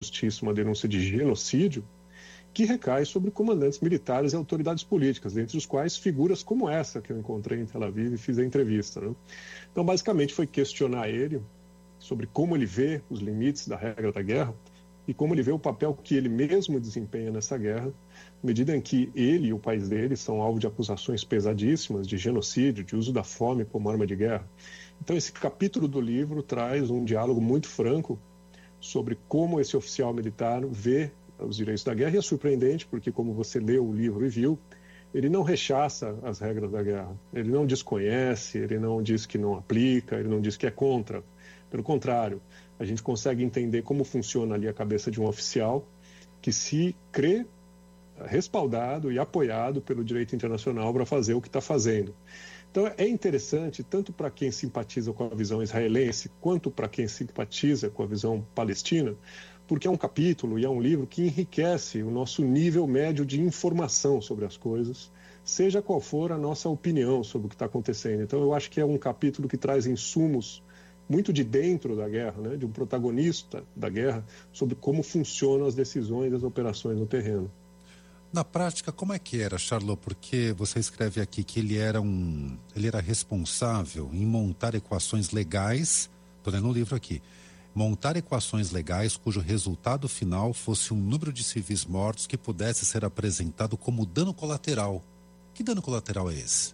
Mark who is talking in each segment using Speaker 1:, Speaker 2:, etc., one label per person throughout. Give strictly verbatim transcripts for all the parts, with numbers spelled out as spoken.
Speaker 1: justiça uma denúncia de genocídio que recai sobre comandantes militares e autoridades políticas, dentre os quais figuras como essa que eu encontrei em Tel Aviv e fiz a entrevista, né? Então, basicamente, foi questionar ele sobre como ele vê os limites da regra da guerra e como ele vê o papel que ele mesmo desempenha nessa guerra, à medida em que ele e o país dele são alvo de acusações pesadíssimas de genocídio, de uso da fome como arma de guerra. Então, esse capítulo do livro traz um diálogo muito franco sobre como esse oficial militar vê os direitos da guerra, e é surpreendente porque, como você leu o livro e viu, ele não rechaça as regras da guerra, ele não desconhece, ele não diz que não aplica, ele não diz que é contra. Pelo contrário, a gente consegue entender como funciona ali a cabeça de um oficial que se crê respaldado e apoiado pelo direito internacional para fazer o que está fazendo. Então é interessante, tanto para quem simpatiza com a visão israelense, quanto para quem simpatiza com a visão palestina, porque é um capítulo e é um livro que enriquece o nosso nível médio de informação sobre as coisas, seja qual for a nossa opinião sobre o que está acontecendo. Então eu acho que é um capítulo que traz insumos muito de dentro da guerra, né, de um protagonista da guerra, sobre como funcionam as decisões e as operações no terreno.
Speaker 2: Na prática, como é que era, Charlot? Porque você escreve aqui que ele era um, ele era responsável em montar equações legais, estou lendo um livro aqui, montar equações legais cujo resultado final fosse um número de civis mortos que pudesse ser apresentado como dano colateral. Que dano colateral é esse?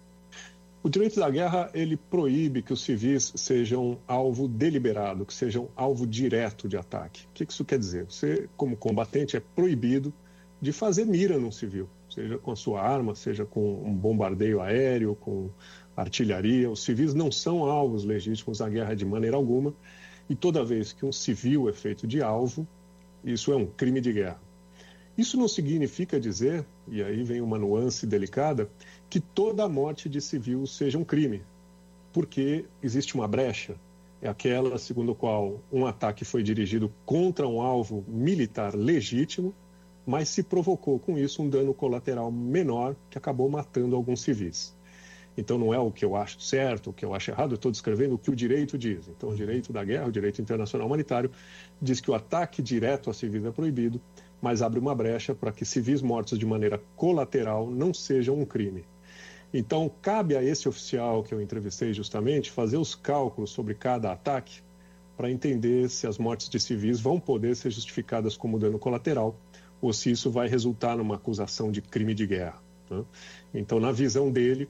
Speaker 1: O direito da guerra, ele proíbe que os civis sejam alvo deliberado, que sejam alvo direto de ataque. O que isso quer dizer? Você, como combatente, é proibido de fazer mira num civil, seja com a sua arma, seja com um bombardeio aéreo, com artilharia. Os civis não são alvos legítimos da guerra de maneira alguma, e toda vez que um civil é feito de alvo, isso é um crime de guerra. Isso não significa dizer, e aí vem uma nuance delicada, que toda a morte de civil seja um crime, porque existe uma brecha, é aquela segundo a qual um ataque foi dirigido contra um alvo militar legítimo, mas se provocou com isso um dano colateral menor que acabou matando alguns civis. Então não é o que eu acho certo, o que eu acho errado, eu estou descrevendo o que o direito diz. Então o direito da guerra, o direito internacional humanitário, diz que o ataque direto a civis é proibido, mas abre uma brecha para que civis mortos de maneira colateral não sejam um crime. Então cabe a esse oficial que eu entrevistei justamente fazer os cálculos sobre cada ataque para entender se as mortes de civis vão poder ser justificadas como dano colateral ou se isso vai resultar numa acusação de crime de guerra, né? Então, na visão dele,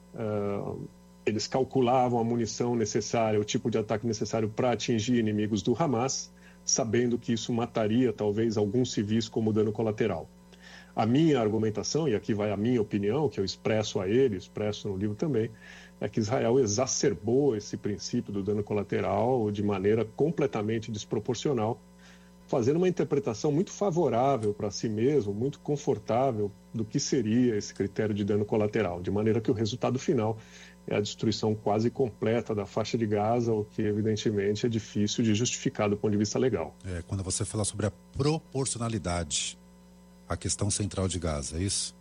Speaker 1: uh, eles calculavam a munição necessária, o tipo de ataque necessário para atingir inimigos do Hamas, sabendo que isso mataria, talvez, alguns civis como dano colateral. A minha argumentação, e aqui vai a minha opinião, que eu expresso a ele, expresso no livro também, é que Israel exacerbou esse princípio do dano colateral de maneira completamente desproporcional, fazendo uma interpretação muito favorável para si mesmo, muito confortável do que seria esse critério de dano colateral, de maneira que o resultado final é a destruição quase completa da faixa de Gaza, o que evidentemente é difícil de justificar do ponto de vista legal.
Speaker 2: É, quando você fala sobre a proporcionalidade, a questão central de Gaza, é isso?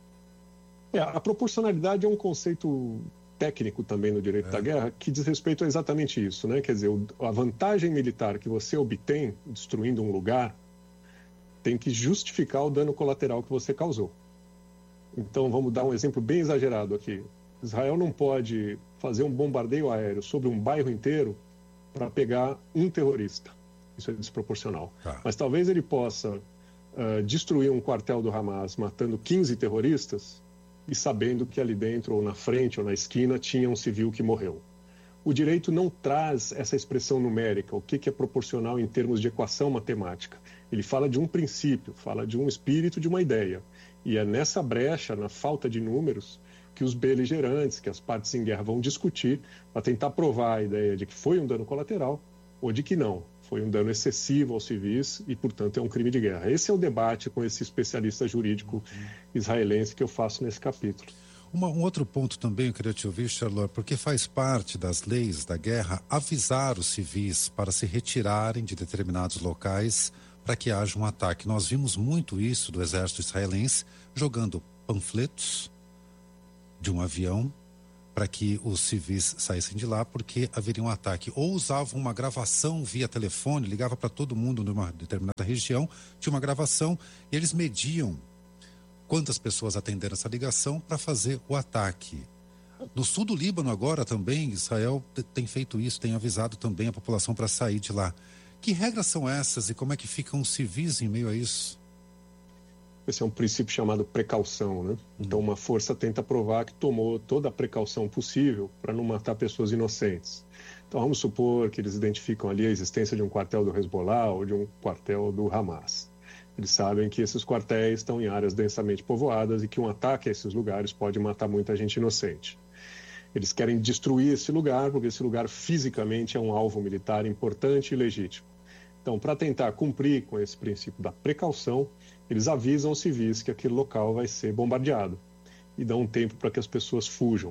Speaker 1: É, a proporcionalidade é um conceito técnico também no direito é. da guerra, que diz respeito a exatamente isso, né? Quer dizer, a vantagem militar que você obtém destruindo um lugar tem que justificar o dano colateral que você causou. Então, vamos dar um exemplo bem exagerado aqui. Israel não pode fazer um bombardeio aéreo sobre um bairro inteiro para pegar um terrorista. Isso é desproporcional. Tá. Mas talvez ele possa uh, destruir um quartel do Hamas matando quinze terroristas e sabendo que ali dentro, ou na frente, ou na esquina, tinha um civil que morreu. O direito não traz essa expressão numérica, o que, que é proporcional em termos de equação matemática. Ele fala de um princípio, fala de um espírito, de uma ideia. E é nessa brecha, na falta de números, que os beligerantes, que as partes em guerra vão discutir para tentar provar a ideia de que foi um dano colateral ou de que não. Foi um dano excessivo aos civis e, portanto, é um crime de guerra. Esse é o debate com esse especialista jurídico israelense que eu faço nesse capítulo.
Speaker 2: Uma, um outro ponto também eu queria te ouvir, Charlot, porque faz parte das leis da guerra avisar os civis para se retirarem de determinados locais para que haja um ataque. Nós vimos muito isso do exército israelense jogando panfletos de um avião para que os civis saíssem de lá, porque haveria um ataque. Ou usavam uma gravação via telefone, ligava para todo mundo numa determinada região, tinha uma gravação e eles mediam quantas pessoas atenderam essa ligação para fazer o ataque. No sul do Líbano agora também, Israel tem feito isso, tem avisado também a população para sair de lá. Que regras são essas e como é que ficam os civis em meio a isso?
Speaker 1: Esse é um princípio chamado precaução, né? Então, uma força tenta provar que tomou toda a precaução possível para não matar pessoas inocentes. Então, vamos supor que eles identificam ali a existência de um quartel do Hezbollah ou de um quartel do Hamas. Eles sabem que esses quartéis estão em áreas densamente povoadas e que um ataque a esses lugares pode matar muita gente inocente. Eles querem destruir esse lugar porque esse lugar fisicamente é um alvo militar importante e legítimo. Então, para tentar cumprir com esse princípio da precaução, eles avisam os civis que aquele local vai ser bombardeado e dão um tempo para que as pessoas fujam.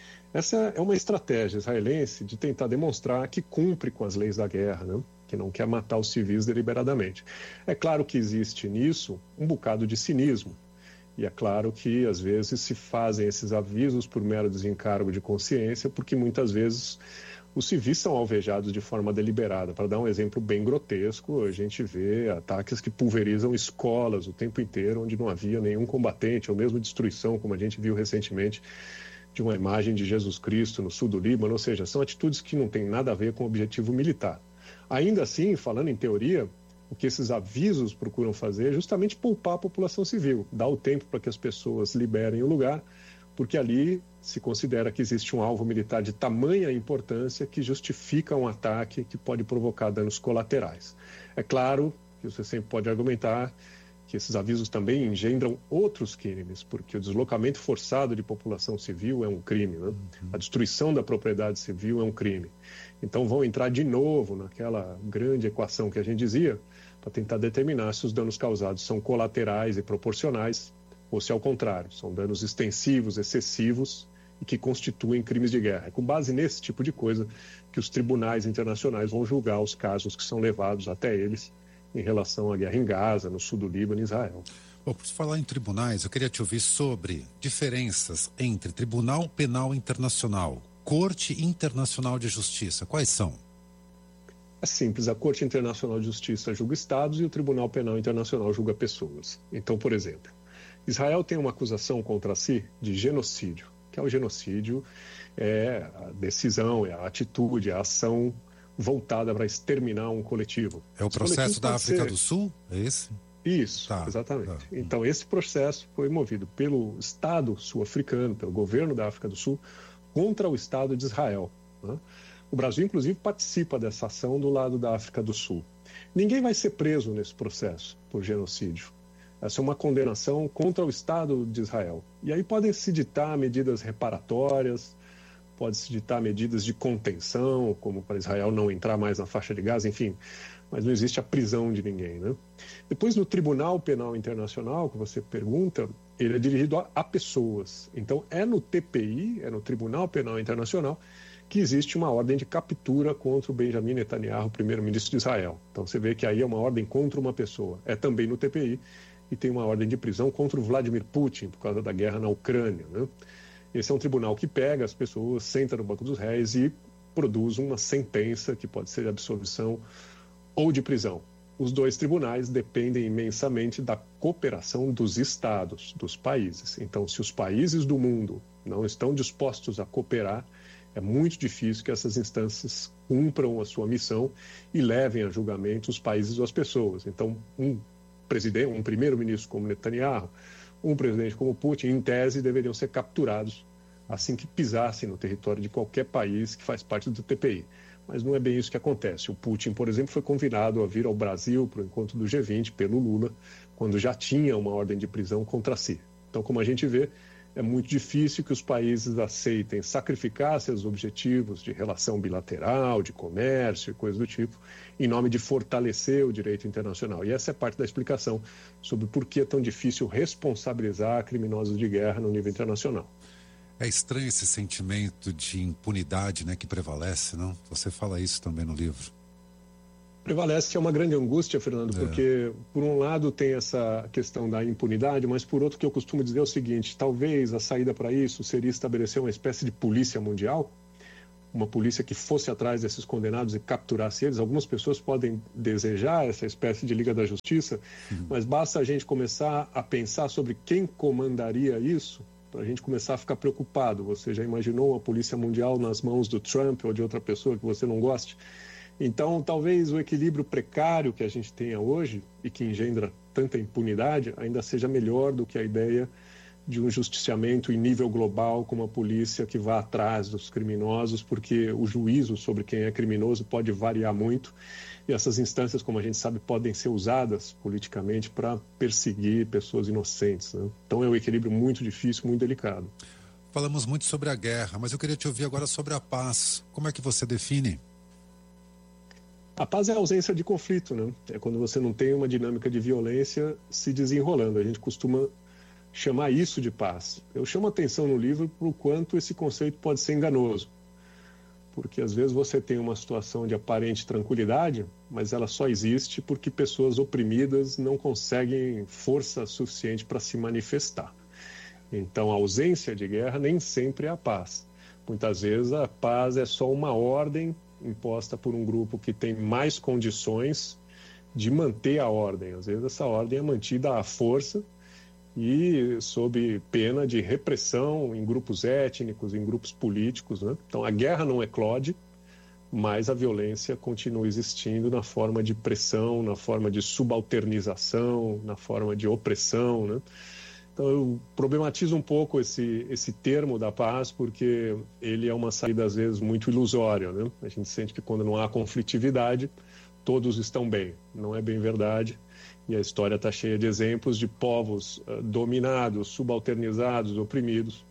Speaker 1: Essa é uma estratégia israelense de tentar demonstrar que cumpre com as leis da guerra, né? Que não quer matar os civis deliberadamente. É claro que existe nisso um bocado de cinismo. E é claro que, às vezes, se fazem esses avisos por mero desencargo de consciência, porque muitas vezes os civis são alvejados de forma deliberada. Para dar um exemplo bem grotesco, a gente vê ataques que pulverizam escolas o tempo inteiro, onde não havia nenhum combatente, ou mesmo destruição, como a gente viu recentemente, de uma imagem de Jesus Cristo no sul do Líbano. Ou seja, são atitudes que não têm nada a ver com o objetivo militar. Ainda assim, falando em teoria, o que esses avisos procuram fazer é justamente poupar a população civil, dar o tempo para que as pessoas liberem o lugar, porque ali se considera que existe um alvo militar de tamanha importância que justifica um ataque que pode provocar danos colaterais. É claro que você sempre pode argumentar que esses avisos também engendram outros crimes, porque o deslocamento forçado de população civil é um crime, né? A destruição da propriedade civil é um crime. Então vão entrar de novo naquela grande equação que a gente dizia, para tentar determinar se os danos causados são colaterais e proporcionais, ou se, ao contrário, são danos extensivos, excessivos e que constituem crimes de guerra. É com base nesse tipo de coisa que os tribunais internacionais vão julgar os casos que são levados até eles em relação à guerra em Gaza, no sul do Líbano e Israel.
Speaker 2: Bom, por falar em tribunais, eu queria te ouvir sobre diferenças entre Tribunal Penal Internacional, Corte Internacional de Justiça. Quais são?
Speaker 1: É simples, a Corte Internacional de Justiça julga estados e o Tribunal Penal Internacional julga pessoas. Então, por exemplo, Israel tem uma acusação contra si de genocídio, que é o genocídio, é a decisão, é a atitude, é a ação voltada para exterminar um coletivo.
Speaker 2: É o
Speaker 1: Os
Speaker 2: processo da África
Speaker 1: ser...
Speaker 2: do Sul? É esse?
Speaker 1: Isso,
Speaker 2: tá,
Speaker 1: exatamente.
Speaker 2: Tá.
Speaker 1: Então, esse processo foi movido pelo Estado sul-africano, pelo governo da África do Sul, contra o Estado de Israel, né? O Brasil, inclusive, participa dessa ação do lado da África do Sul. Ninguém vai ser preso nesse processo por genocídio. Essa é uma condenação contra o Estado de Israel. E aí podem se ditar medidas reparatórias, pode-se ditar medidas de contenção, como para Israel não entrar mais na faixa de Gaza, enfim. Mas não existe a prisão de ninguém, né? Depois, no Tribunal Penal Internacional, que você pergunta, ele é dirigido a, a pessoas. Então, é no T P I, é no Tribunal Penal Internacional, que existe uma ordem de captura contra o Benjamin Netanyahu, primeiro-ministro de Israel. Então, você vê que aí é uma ordem contra uma pessoa. É também no T P I e tem uma ordem de prisão contra o Vladimir Putin, por causa da guerra na Ucrânia, né? Esse é um tribunal que pega as pessoas, senta no banco dos réis e produz uma sentença que pode ser de absolvição ou de prisão. Os dois tribunais dependem imensamente da cooperação dos estados, dos países. Então, se os países do mundo não estão dispostos a cooperar, é muito difícil que essas instâncias cumpram a sua missão e levem a julgamento os países ou as pessoas. Então, um presidente, um primeiro-ministro como Netanyahu, um presidente como Putin, em tese, deveriam ser capturados assim que pisassem no território de qualquer país que faz parte do T P I. Mas não é bem isso que acontece. O Putin, por exemplo, foi convidado a vir ao Brasil para o encontro do G vinte pelo Lula, quando já tinha uma ordem de prisão contra si. Então, como a gente vê, é muito difícil que os países aceitem sacrificar seus objetivos de relação bilateral, de comércio e coisas do tipo, em nome de fortalecer o direito internacional. E essa é parte da explicação sobre por que é tão difícil responsabilizar criminosos de guerra no nível internacional.
Speaker 2: É estranho esse sentimento de impunidade, né, que prevalece, não? Você fala isso também no livro.
Speaker 1: prevalece é uma grande angústia, Fernando,
Speaker 2: É.
Speaker 1: porque, por um lado, tem essa questão da impunidade, mas, por outro, que eu costumo dizer é o seguinte: talvez a saída para isso seria estabelecer uma espécie de polícia mundial, uma polícia que fosse atrás desses condenados e capturasse eles. Algumas pessoas podem desejar essa espécie de Liga da Justiça, uhum. mas basta a gente começar a pensar sobre quem comandaria isso para a gente começar a ficar preocupado. Você já imaginou uma polícia mundial nas mãos do Trump ou de outra pessoa que você não goste? Então, talvez o equilíbrio precário que a gente tenha hoje e que engendra tanta impunidade ainda seja melhor do que a ideia de um justiciamento em nível global com uma polícia que vá atrás dos criminosos, porque o juízo sobre quem é criminoso pode variar muito e essas instâncias, como a gente sabe, podem ser usadas politicamente para perseguir pessoas inocentes, né? Então é um equilíbrio muito difícil, muito delicado.
Speaker 2: Falamos muito sobre a guerra, mas eu queria te ouvir agora sobre a paz. Como é que você define?
Speaker 1: A paz é a ausência de conflito, né? É quando você não tem uma dinâmica de violência se desenrolando. A gente costuma chamar isso de paz. Eu chamo atenção no livro para o quanto esse conceito pode ser enganoso. Porque às vezes você tem uma situação de aparente tranquilidade, mas ela só existe porque pessoas oprimidas não conseguem força suficiente para se manifestar. Então a ausência de guerra nem sempre é a paz. Muitas vezes a paz é só uma ordem imposta por um grupo que tem mais condições de manter a ordem. Às vezes essa ordem é mantida à força e sob pena de repressão em grupos étnicos, em grupos políticos, né? Então a guerra não eclode, mas a violência continua existindo na forma de pressão, na forma de subalternização, na forma de opressão, né? Então eu problematizo um pouco esse, esse termo da paz, porque ele é uma saída às vezes muito ilusória, né? A gente sente que quando não há conflitividade, todos estão bem. Não é bem verdade. E a história está cheia de exemplos de povos uh, dominados, subalternizados, oprimidos,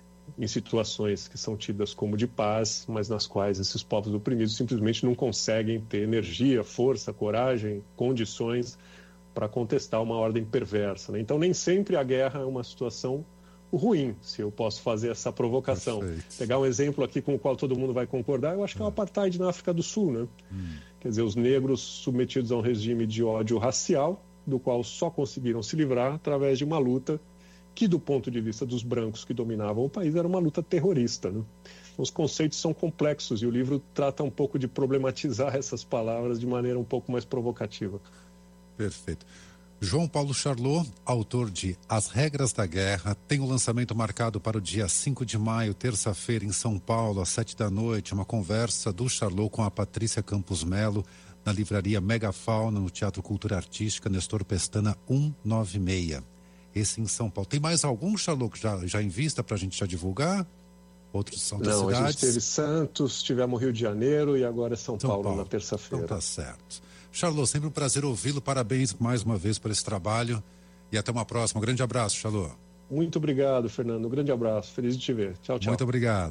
Speaker 1: em situações que são tidas como de paz, mas nas quais esses povos oprimidos simplesmente não conseguem ter energia, força, coragem, condições para contestar uma ordem perversa, né? Então, nem sempre a guerra é uma situação ruim, se eu posso fazer essa provocação.
Speaker 2: Perfeito.
Speaker 1: Pegar um exemplo aqui com o qual todo mundo vai concordar, eu acho que é o apartheid na África do Sul, né? Hum. Quer dizer, os negros submetidos a um regime de ódio racial, do qual só conseguiram se livrar através de uma luta que, do ponto de vista dos brancos que dominavam o país, era uma luta terrorista, né? Os conceitos são complexos e o livro trata um pouco de problematizar essas palavras de maneira um pouco mais provocativa.
Speaker 2: Perfeito. João Paulo Charlot, autor de As Regras da Guerra, tem o lançamento marcado para o dia cinco de maio, terça-feira, em São Paulo, às sete da noite, uma conversa do Charlot com a Patrícia Campos Melo, na livraria Megafauna, no Teatro Cultura Artística, Nestor Pestana cento e noventa e seis. Esse em São Paulo. Tem mais algum, Charlot, que já, já em vista para a gente já divulgar? Outros são das
Speaker 1: Não,
Speaker 2: cidades?
Speaker 1: a gente teve Santos, tivemos Rio de Janeiro e agora é São, São Paulo, Paulo, na terça-feira.
Speaker 2: Então tá certo. Charlot, sempre um prazer ouvi-lo. Parabéns mais uma vez por esse trabalho e até uma próxima. Um grande abraço, Charlot.
Speaker 1: Muito obrigado, Fernando. Um grande abraço. Feliz de te ver. Tchau, tchau.
Speaker 2: Muito obrigado.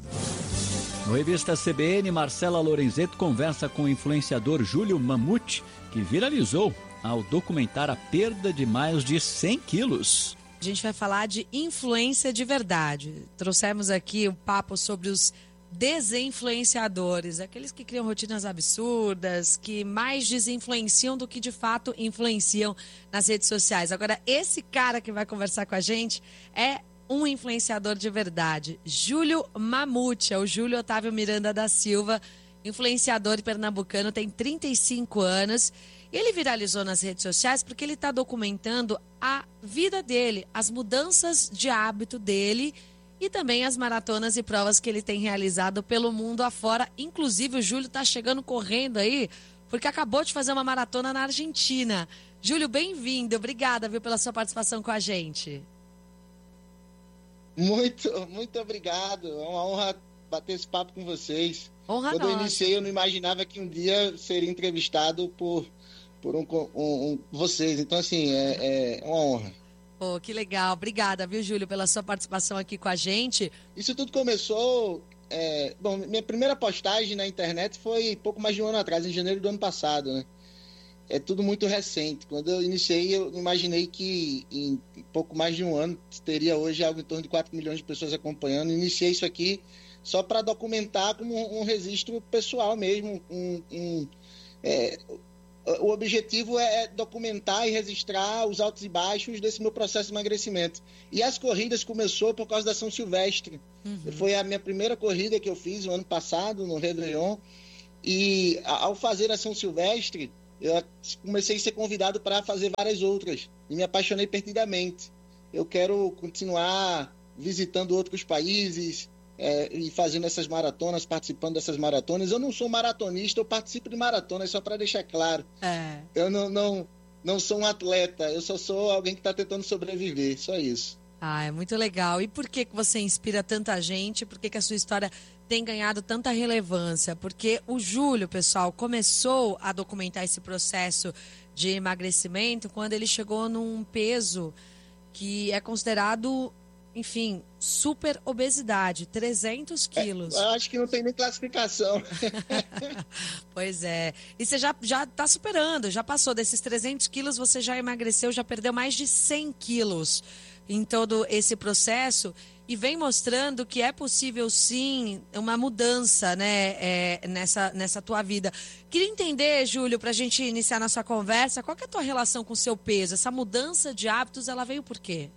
Speaker 3: No Revista C B N, Marcela Lorenzeto conversa com o influenciador Júlio Mamute, que viralizou ao documentar a perda de mais de cem quilos.
Speaker 4: A gente vai falar de influência de verdade. Trouxemos aqui um papo sobre os desinfluenciadores, aqueles que criam rotinas absurdas, que mais desinfluenciam do que de fato influenciam nas redes sociais. Agora, esse cara que vai conversar com a gente é um influenciador de verdade, Júlio Mamute, é o Júlio Otávio Miranda da Silva, influenciador pernambucano, tem trinta e cinco anos. Ele viralizou nas redes sociais porque ele está documentando a vida dele, as mudanças de hábito dele e também as maratonas e provas que ele tem realizado pelo mundo afora. Inclusive, o Júlio está chegando correndo aí, porque acabou de fazer uma maratona na Argentina. Júlio, bem-vindo. Obrigada, viu, pela sua participação com a gente.
Speaker 5: Muito, muito obrigado. É uma honra bater esse papo com vocês.
Speaker 4: Honra
Speaker 5: Quando
Speaker 4: nossa.
Speaker 5: eu iniciei, eu não imaginava que um dia seria entrevistado por, por um, um, um, vocês. Então, assim, é, é uma honra.
Speaker 4: Oh, que legal. Obrigada, viu, Júlio, pela sua participação aqui com a gente.
Speaker 5: Isso tudo começou... É, bom, minha primeira postagem na internet foi pouco mais de um ano atrás, em janeiro do ano passado, né? É tudo muito recente. Quando eu iniciei, eu imaginei que em pouco mais de um ano teria hoje algo em torno de quatro milhões de pessoas acompanhando. Iniciei isso aqui só para documentar como um registro pessoal mesmo, um, um, é, o objetivo é documentar e registrar os altos e baixos desse meu processo de emagrecimento. E as corridas começou por causa da São Silvestre. Uhum. Foi a minha primeira corrida que eu fiz no ano passado, no Réveillon. E ao fazer a São Silvestre, eu comecei a ser convidado para fazer várias outras. E me apaixonei perdidamente. Eu quero continuar visitando outros países, É, e fazendo essas maratonas, participando dessas maratonas. Eu não sou maratonista, eu participo de maratonas, só para deixar claro. É. Eu não, não, não sou um atleta, eu só sou alguém que está tentando sobreviver, só isso.
Speaker 4: Ah, é muito legal. E por que, que você inspira tanta gente? Por que, que a sua história tem ganhado tanta relevância? Porque o Júlio, pessoal, começou a documentar esse processo de emagrecimento quando ele chegou num peso que é considerado... Enfim, super obesidade, trezentos quilos.
Speaker 5: É, eu acho que não tem nem classificação.
Speaker 4: Pois é. E você já já está superando, já passou desses trezentos quilos, você já emagreceu, já perdeu mais de cem quilos em todo esse processo e vem mostrando que é possível, sim, uma mudança, né, é, nessa, nessa tua vida. Queria entender, Júlio, para a gente iniciar nossa conversa, qual que é a tua relação com o seu peso? Essa mudança de hábitos, ela veio por quê?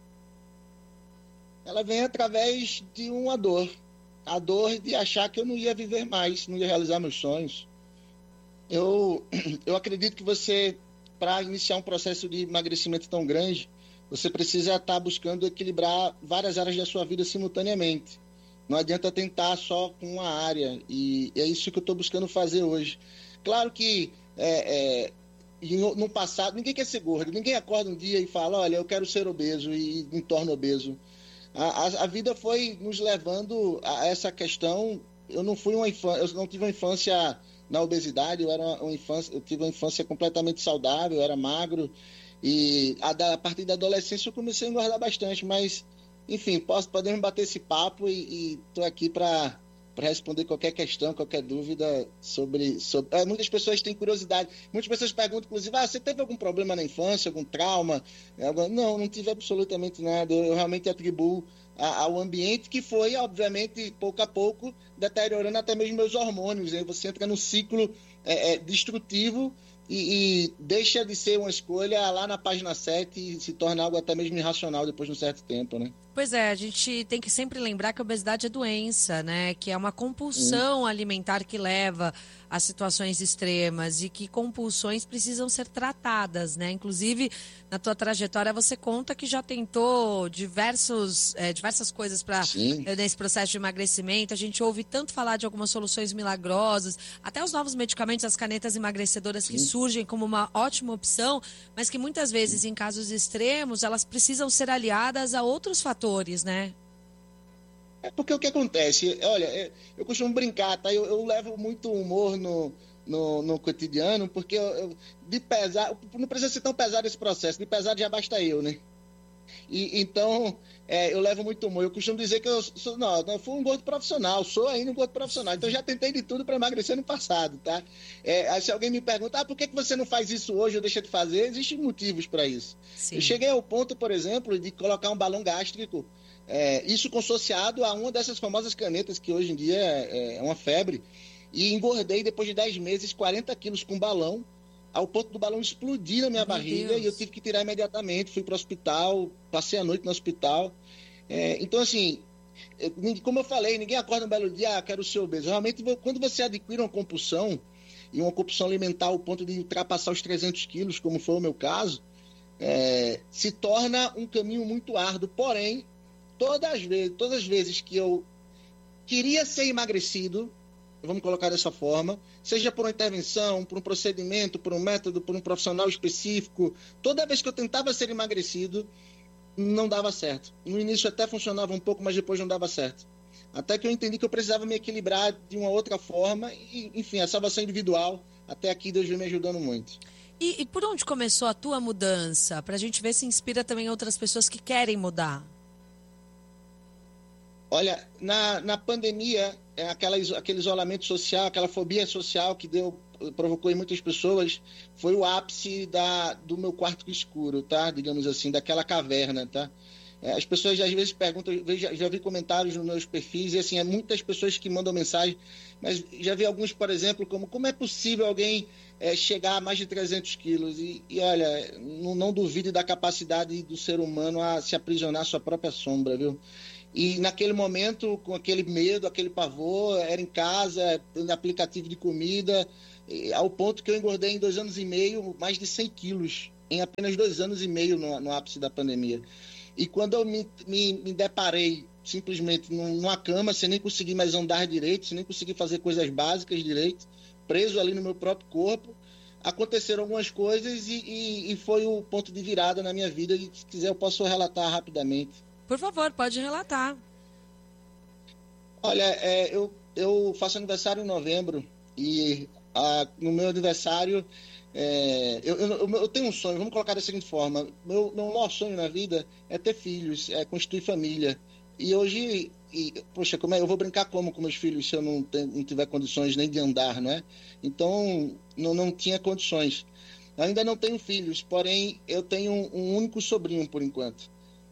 Speaker 5: Ela vem através de uma dor. A dor de achar que eu não ia viver mais, não ia realizar meus sonhos. Eu, eu acredito que você, para iniciar um processo de emagrecimento tão grande, você precisa estar buscando equilibrar várias áreas da sua vida simultaneamente. Não adianta tentar só com uma área. E é isso que eu estou buscando fazer hoje. Claro que é, é, no, no passado, ninguém quer ser gordo. Ninguém acorda um dia e fala, olha, eu quero ser obeso e me torno obeso. A, a vida foi nos levando a essa questão. Eu não fui uma infância, eu não tive uma infância na obesidade, eu era uma infância, eu tive uma infância completamente saudável, eu era magro e a, da, a partir da adolescência eu comecei a engordar bastante, mas enfim, posso podemos bater esse papo e estou aqui para para responder qualquer questão, qualquer dúvida sobre, sobre... Muitas pessoas têm curiosidade. Muitas pessoas perguntam, inclusive, ah, você teve algum problema na infância, algum trauma? Não, não tive absolutamente nada. Eu realmente atribuo ao ambiente que foi, obviamente, pouco a pouco, deteriorando até mesmo meus hormônios. Aí você entra num ciclo é, é, destrutivo e, e deixa de ser uma escolha lá na página sete e se torna algo até mesmo irracional depois de um certo tempo, né?
Speaker 4: Pois é, a gente tem que sempre lembrar que a obesidade é doença, né? Que é uma compulsão hum. alimentar que leva a situações extremas e que compulsões precisam ser tratadas, né? Inclusive, na tua trajetória, você conta que já tentou diversos, é, diversas coisas para nesse processo de emagrecimento. A gente ouve tanto falar de algumas soluções milagrosas, até os novos medicamentos, as canetas emagrecedoras Sim. que surgem como uma ótima opção, mas que muitas vezes, em casos extremos, elas precisam ser aliadas a outros fatores, né?
Speaker 5: É porque o que acontece, olha, eu costumo brincar, tá? Eu, eu levo muito humor no, no, no cotidiano, porque eu, eu, de pesar, não precisa ser tão pesado esse processo, de pesar já basta eu, né? E, então, é, eu levo muito humor. Eu costumo dizer que eu sou, não, eu fui um gordo profissional, sou ainda um gordo profissional, então já tentei de tudo para emagrecer no passado, tá? É, se alguém me pergunta, ah, por que, que você não faz isso hoje ou deixa de fazer? Existem motivos para isso. Sim. Eu cheguei ao ponto, por exemplo, de colocar um balão gástrico, é, isso consociado a uma dessas famosas canetas que hoje em dia é, é uma febre, e engordei depois de dez meses quarenta quilos com balão, ao ponto do balão explodir na minha Meu barriga Deus. E eu tive que tirar imediatamente, fui para o hospital, passei a noite no hospital. É, então, assim, como eu falei, ninguém acorda um belo dia, ah, quero ser obeso. Realmente, quando você adquire uma compulsão, e uma compulsão alimentar ao ponto de ultrapassar os trezentos quilos, como foi o meu caso, é, se torna um caminho muito árduo. Porém, todas as vezes, todas as vezes que eu queria ser emagrecido, vamos colocar dessa forma, seja por uma intervenção, por um procedimento, por um método, por um profissional específico, toda vez que eu tentava ser emagrecido, não dava certo. No início até funcionava um pouco, mas depois não dava certo. Até que eu entendi que eu precisava me equilibrar de uma outra forma e, enfim, a salvação individual, até aqui Deus vem me ajudando muito.
Speaker 4: E, e por onde começou a tua mudança? Para a gente ver se inspira também outras pessoas que querem mudar.
Speaker 5: Olha, na, na pandemia, é aquela, aquele isolamento social, aquela fobia social que deu, provocou em muitas pessoas, foi o ápice da, do meu quarto escuro, tá? Digamos assim, daquela caverna, tá? É, as pessoas às vezes perguntam, eu já, já vi comentários nos meus perfis, e assim, é muitas pessoas que mandam mensagem, mas já vi alguns, por exemplo, como como é possível alguém é, chegar a mais de trezentos quilos? E, e olha, não, não duvide da capacidade do ser humano a se aprisionar à sua própria sombra, viu? E naquele momento, com aquele medo, aquele pavor, era em casa, no aplicativo de comida, ao ponto que eu engordei em dois anos e meio mais de cem quilos, em apenas dois anos e meio no, no ápice da pandemia. E quando eu me, me, me deparei simplesmente numa cama, sem nem conseguir mais andar direito, sem nem conseguir fazer coisas básicas direito, preso ali no meu próprio corpo, aconteceram algumas coisas e, e, e foi o ponto de virada na minha vida. E se quiser eu posso relatar rapidamente.
Speaker 4: Por favor, pode relatar.
Speaker 5: Olha, é, eu, eu faço aniversário em novembro e a, no meu aniversário é, eu, eu, eu tenho um sonho, vamos colocar da seguinte forma: meu, meu maior sonho na vida é ter filhos, é constituir família. E hoje, e, poxa, como é, eu vou brincar como com meus filhos se eu não, tem, não tiver condições nem de andar, não é? Então, não, não tinha condições. Eu ainda não tenho filhos, porém eu tenho um, um único sobrinho por enquanto.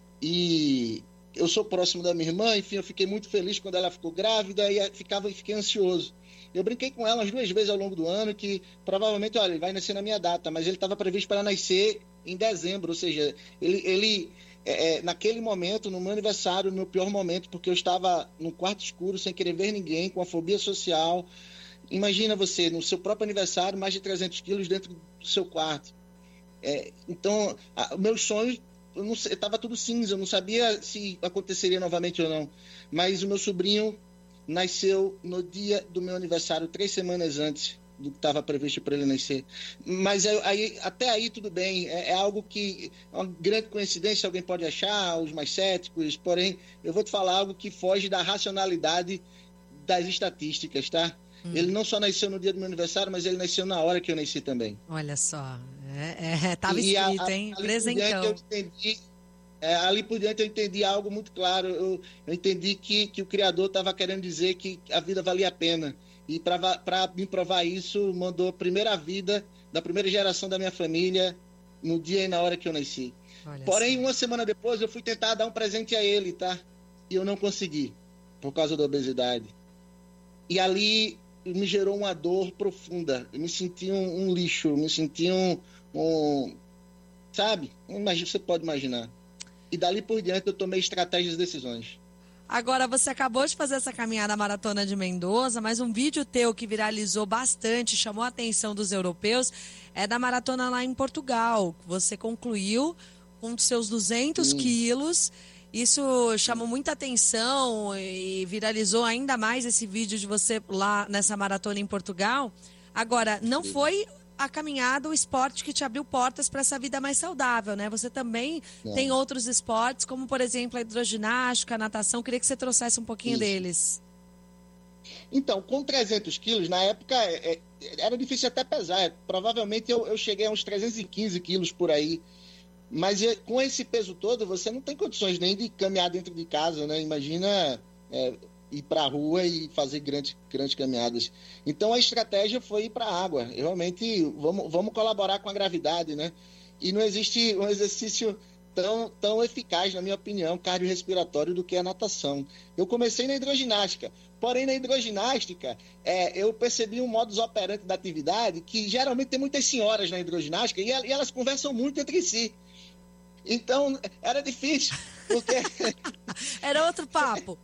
Speaker 5: E eu sou próximo da minha irmã, enfim, eu fiquei muito feliz quando ela ficou grávida e ficava, fiquei ansioso. Eu brinquei com ela umas duas vezes ao longo do ano que provavelmente, olha, ele vai nascer na minha data, mas ele estava previsto para nascer em dezembro, ou seja, ele, ele é, naquele momento, no meu aniversário, no meu pior momento, porque eu estava num quarto escuro, sem querer ver ninguém, com a fobia social. Imagina você, no seu próprio aniversário, mais de trezentos quilos dentro do seu quarto. É, então, a, meus sonhos, eu estava tudo cinza, eu não sabia se aconteceria novamente ou não. Mas o meu sobrinho nasceu no dia do meu aniversário, três semanas antes do que estava previsto para ele nascer. Mas aí, até aí tudo bem, é, é algo que é uma grande coincidência, alguém pode achar, os mais céticos, porém, eu vou te falar algo que foge da racionalidade das estatísticas, tá? Hum. Ele não só nasceu no dia do meu aniversário, mas ele nasceu na hora que eu nasci também.
Speaker 4: Olha só, é, é, tava e escrito, a, a, hein? Presentão.
Speaker 5: Eu entendi, é, ali por diante eu entendi algo muito claro, eu, eu entendi que, que o Criador estava querendo dizer que a vida valia a pena. E para me provar isso, mandou a primeira vida da primeira geração da minha família no dia e na hora que eu nasci. Olha Porém, assim. uma semana depois, eu fui tentar dar um presente a ele, tá? E eu não consegui, por causa da obesidade. E ali me gerou uma dor profunda. Eu me senti um, um lixo, eu me senti um... um sabe? Imagina, você pode imaginar. E dali por diante, eu tomei estratégias e decisões.
Speaker 4: Agora, você acabou de fazer essa caminhada maratona de Mendoza, mas um vídeo teu que viralizou bastante, chamou a atenção dos europeus, é da maratona lá em Portugal. Você concluiu com seus duzentos Sim. quilos. Isso chamou muita atenção e viralizou ainda mais esse vídeo de você lá nessa maratona em Portugal. Agora, não foi a caminhada, o esporte que te abriu portas para essa vida mais saudável, né? Você também é. tem outros esportes, como, por exemplo, a hidroginástica, a natação. Queria que você trouxesse um pouquinho Isso. deles.
Speaker 5: Então, com trezentos quilos, na época, é, era difícil até pesar. Provavelmente eu, eu cheguei a uns trezentos e quinze quilos por aí. Mas com esse peso todo, você não tem condições nem de caminhar dentro de casa, né? Imagina... É, ir para a rua e fazer grandes, grandes caminhadas. Então a estratégia foi ir para a água. Realmente, vamos, vamos colaborar com a gravidade, né? E não existe um exercício tão, tão eficaz, na minha opinião, cardiorrespiratório, do que a natação. Eu comecei na hidroginástica, porém na hidroginástica é, eu percebi um modus operandi da atividade que geralmente tem muitas senhoras na hidroginástica e, e elas conversam muito entre si. Então, era difícil, porque...
Speaker 4: Era outro papo.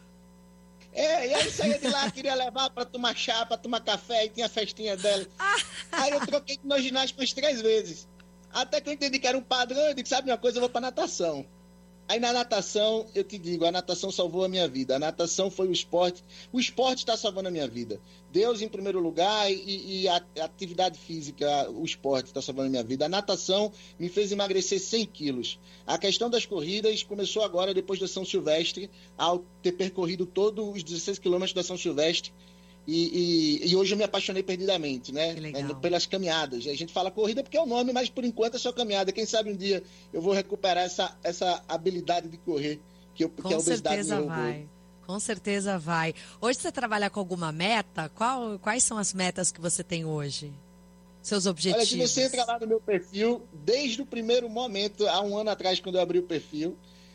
Speaker 5: É, e aí saía de lá, queria levar para tomar chá, para tomar café, e tinha a festinha dela. Aí eu troquei no ginásio umas três vezes. Até que eu entendi que era um padrão, eu disse, sabe uma coisa, eu vou para natação. Aí na natação, eu te digo, a natação salvou a minha vida. A natação foi o esporte. O esporte está salvando a minha vida. Deus em primeiro lugar e, e a, a atividade física, o esporte está salvando a minha vida. A natação me fez emagrecer cem quilos. A questão das corridas começou agora, depois da São Silvestre, ao ter percorrido todos os dezesseis quilômetros da São Silvestre. E, e, e hoje eu me apaixonei perdidamente, né? Pelas caminhadas. A gente fala corrida porque é o nome, mas por enquanto é só caminhada. Quem sabe um dia eu vou recuperar essa, essa habilidade de correr que, eu, que a obesidade me roubou. Com certeza vai.
Speaker 4: Com certeza vai. Hoje você trabalha com alguma meta? Qual, quais são as metas que você tem hoje? Seus objetivos?
Speaker 5: Olha, se você entra lá no meu perfil, desde o primeiro momento, há um ano atrás, quando eu abri o perfil,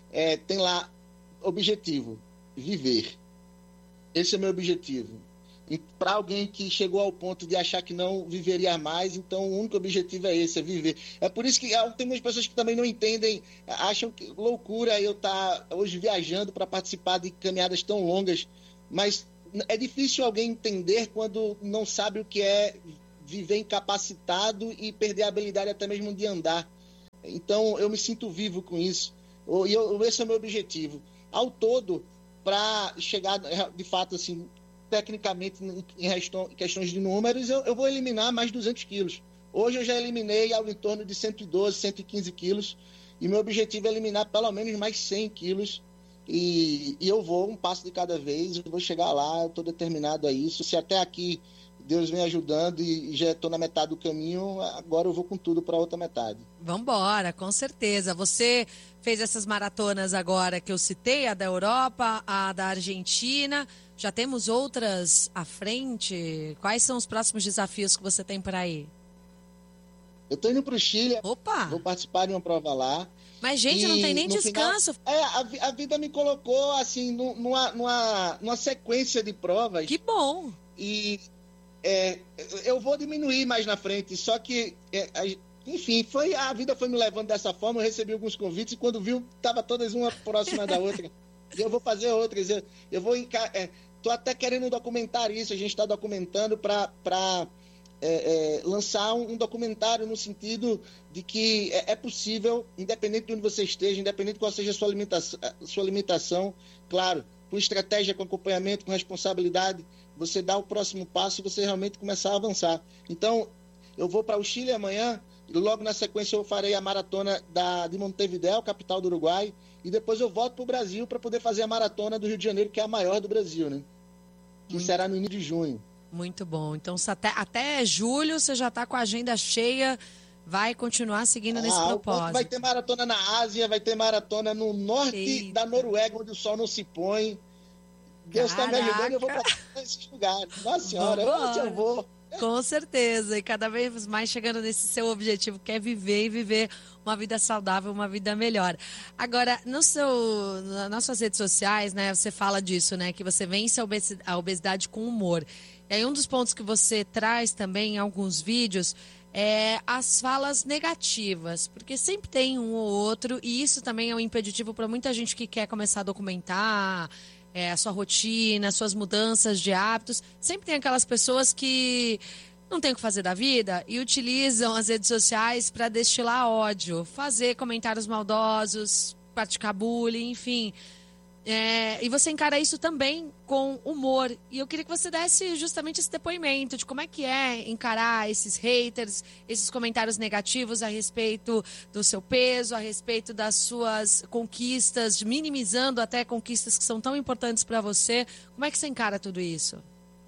Speaker 5: é, tem lá objetivo, viver. Esse é meu objetivo. E para alguém que chegou ao ponto de achar que não viveria mais, então o único objetivo é esse, é viver. É por isso que tem muitas pessoas que também não entendem, acham que loucura eu estar hoje viajando para participar de caminhadas tão longas, mas é difícil alguém entender quando não sabe o que é viver incapacitado e perder a habilidade até mesmo de andar. Então eu me sinto vivo com isso, e eu, esse é o meu objetivo. Ao todo, para chegar de fato assim, tecnicamente, em questões de números, eu, eu vou eliminar mais duzentos quilos. Hoje eu já eliminei algo em torno de cento e doze, cento e quinze quilos, e meu objetivo é eliminar pelo menos mais cem quilos, e, e eu vou um passo de cada vez, eu vou chegar lá, eu estou determinado a isso. Se até aqui Deus vem ajudando e, e já estou na metade do caminho, agora eu vou com tudo para a outra metade.
Speaker 4: Vambora, com certeza. Você fez essas maratonas agora que eu citei, a da Europa, a da Argentina. Já temos outras à frente? Quais são os próximos desafios que você tem por aí?
Speaker 5: Eu estou indo para o Chile.
Speaker 4: Opa!
Speaker 5: Vou participar de uma prova lá.
Speaker 4: Mas, gente, não tem nem descanso.
Speaker 5: Final, é, a, a vida me colocou, assim, numa, numa, numa sequência de provas.
Speaker 4: Que bom!
Speaker 5: E é, eu vou diminuir mais na frente, só que, é, a, enfim, foi, a vida foi me levando dessa forma. Eu recebi alguns convites e quando viu, estava todas uma próxima da outra. E eu vou fazer outras. Eu, eu vou encar... É, Estou até querendo documentar isso, a gente está documentando para é, é, lançar um, um documentário no sentido de que é, é possível, independente de onde você esteja, independente de qual seja a sua limitação, a sua limitação, claro, com estratégia, com acompanhamento, com responsabilidade, você dá o próximo passo e você realmente começar a avançar. Então, eu vou para o Chile amanhã, e logo na sequência eu farei a maratona da, de Montevidéu, capital do Uruguai, e depois eu volto para o Brasil para poder fazer a maratona do Rio de Janeiro, que é a maior do Brasil, né? Que Muito. será no início de junho.
Speaker 4: Muito bom. Então, até, até julho você já está com a agenda cheia, vai continuar seguindo ah, nesse propósito.
Speaker 5: Vai ter maratona na Ásia, vai ter maratona no norte Eita. da Noruega, onde o sol não se põe. Deus está me ajudando e eu vou para esses lugares. Nossa Senhora, onde eu vou?
Speaker 4: Com certeza, e cada vez mais chegando nesse seu objetivo, que é viver e viver uma vida saudável, uma vida melhor. Agora, no seu, nas suas redes sociais, né, você fala disso, né, que você vence a obesidade com humor. E aí um dos pontos que você traz também em alguns vídeos é as falas negativas, porque sempre tem um ou outro, e isso também é um impeditivo para muita gente que quer começar a documentar É, a sua rotina, suas mudanças de hábitos. Sempre tem aquelas pessoas que não tem o que fazer da vida e utilizam as redes sociais para destilar ódio, fazer comentários maldosos, praticar bullying, enfim. É, e você encara isso também com humor. E eu queria que você desse justamente esse depoimento de como é que é encarar esses haters, esses comentários negativos a respeito do seu peso, a respeito das suas conquistas, minimizando até conquistas que são tão importantes para você. Como é que você encara tudo isso?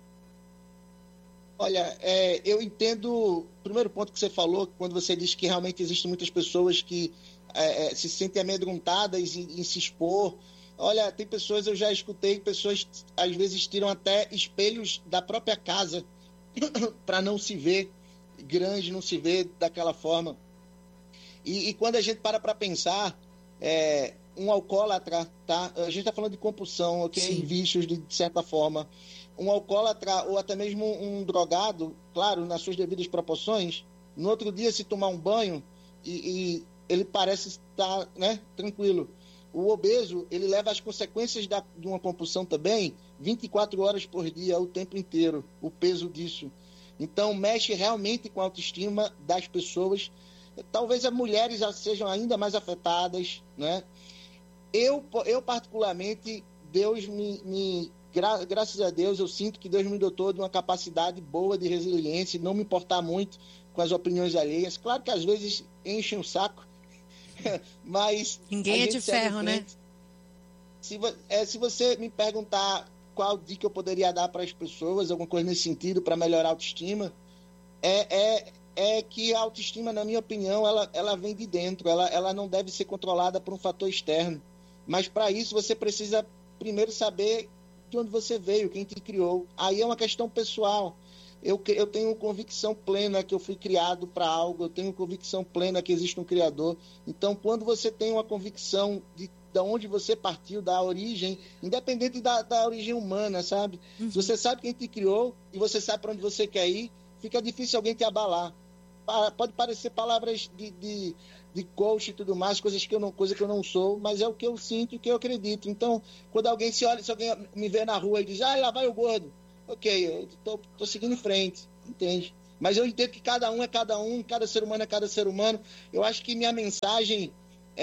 Speaker 5: Olha, é, eu entendo o primeiro ponto que você falou, quando você diz que realmente existem muitas pessoas que é, se sentem amedrontadas em, em se expor. Olha, tem pessoas, eu já escutei, pessoas às vezes tiram até espelhos da própria casa para não se ver grande, não se ver daquela forma. E, e quando a gente para para pensar, é, um alcoólatra, tá? A gente está falando de compulsão, ok? Sim. Vícios de, de certa forma. Um alcoólatra ou até mesmo um drogado, claro, nas suas devidas proporções, no outro dia se tomar um banho e, e ele parece estar, né, tranquilo. O obeso, ele leva as consequências da, de uma compulsão também vinte e quatro horas por dia, o tempo inteiro, o peso disso. Então, mexe realmente com a autoestima das pessoas. Talvez as mulheres já sejam ainda mais afetadas, né? Eu, eu particularmente, Deus me... me gra, graças a Deus, eu sinto que Deus me dotou de uma capacidade boa de resiliência, não me importar muito com as opiniões alheias. Claro que às vezes enchem o saco, mas
Speaker 4: ninguém é de ferro, né?
Speaker 5: Se, é, se você me perguntar qual dica eu poderia dar para as pessoas, alguma coisa nesse sentido, para melhorar a autoestima, é, é, é que a autoestima, na minha opinião, ela, ela vem de dentro, ela, ela não deve ser controlada por um fator externo. Mas para isso você precisa primeiro saber de onde você veio, quem te criou. Aí é uma questão pessoal. Eu, eu tenho convicção plena que eu fui criado para algo, eu tenho convicção plena que existe um Criador. Então, quando você tem uma convicção de, de onde você partiu, da origem, independente da, da origem humana, sabe? Uhum. Se você sabe quem te criou e você sabe para onde você quer ir, fica difícil alguém te abalar. Pode parecer palavras de, de, de coach e tudo mais, coisas que eu não, coisa que eu não sou, mas é o que eu sinto e o que eu acredito. Então, quando alguém se olha, se alguém me vê na rua e diz, ah, lá vai o gordo, ok, eu tô, tô seguindo em frente, entende? Mas eu entendo que cada um é cada um, cada ser humano é cada ser humano. Eu acho que minha mensagem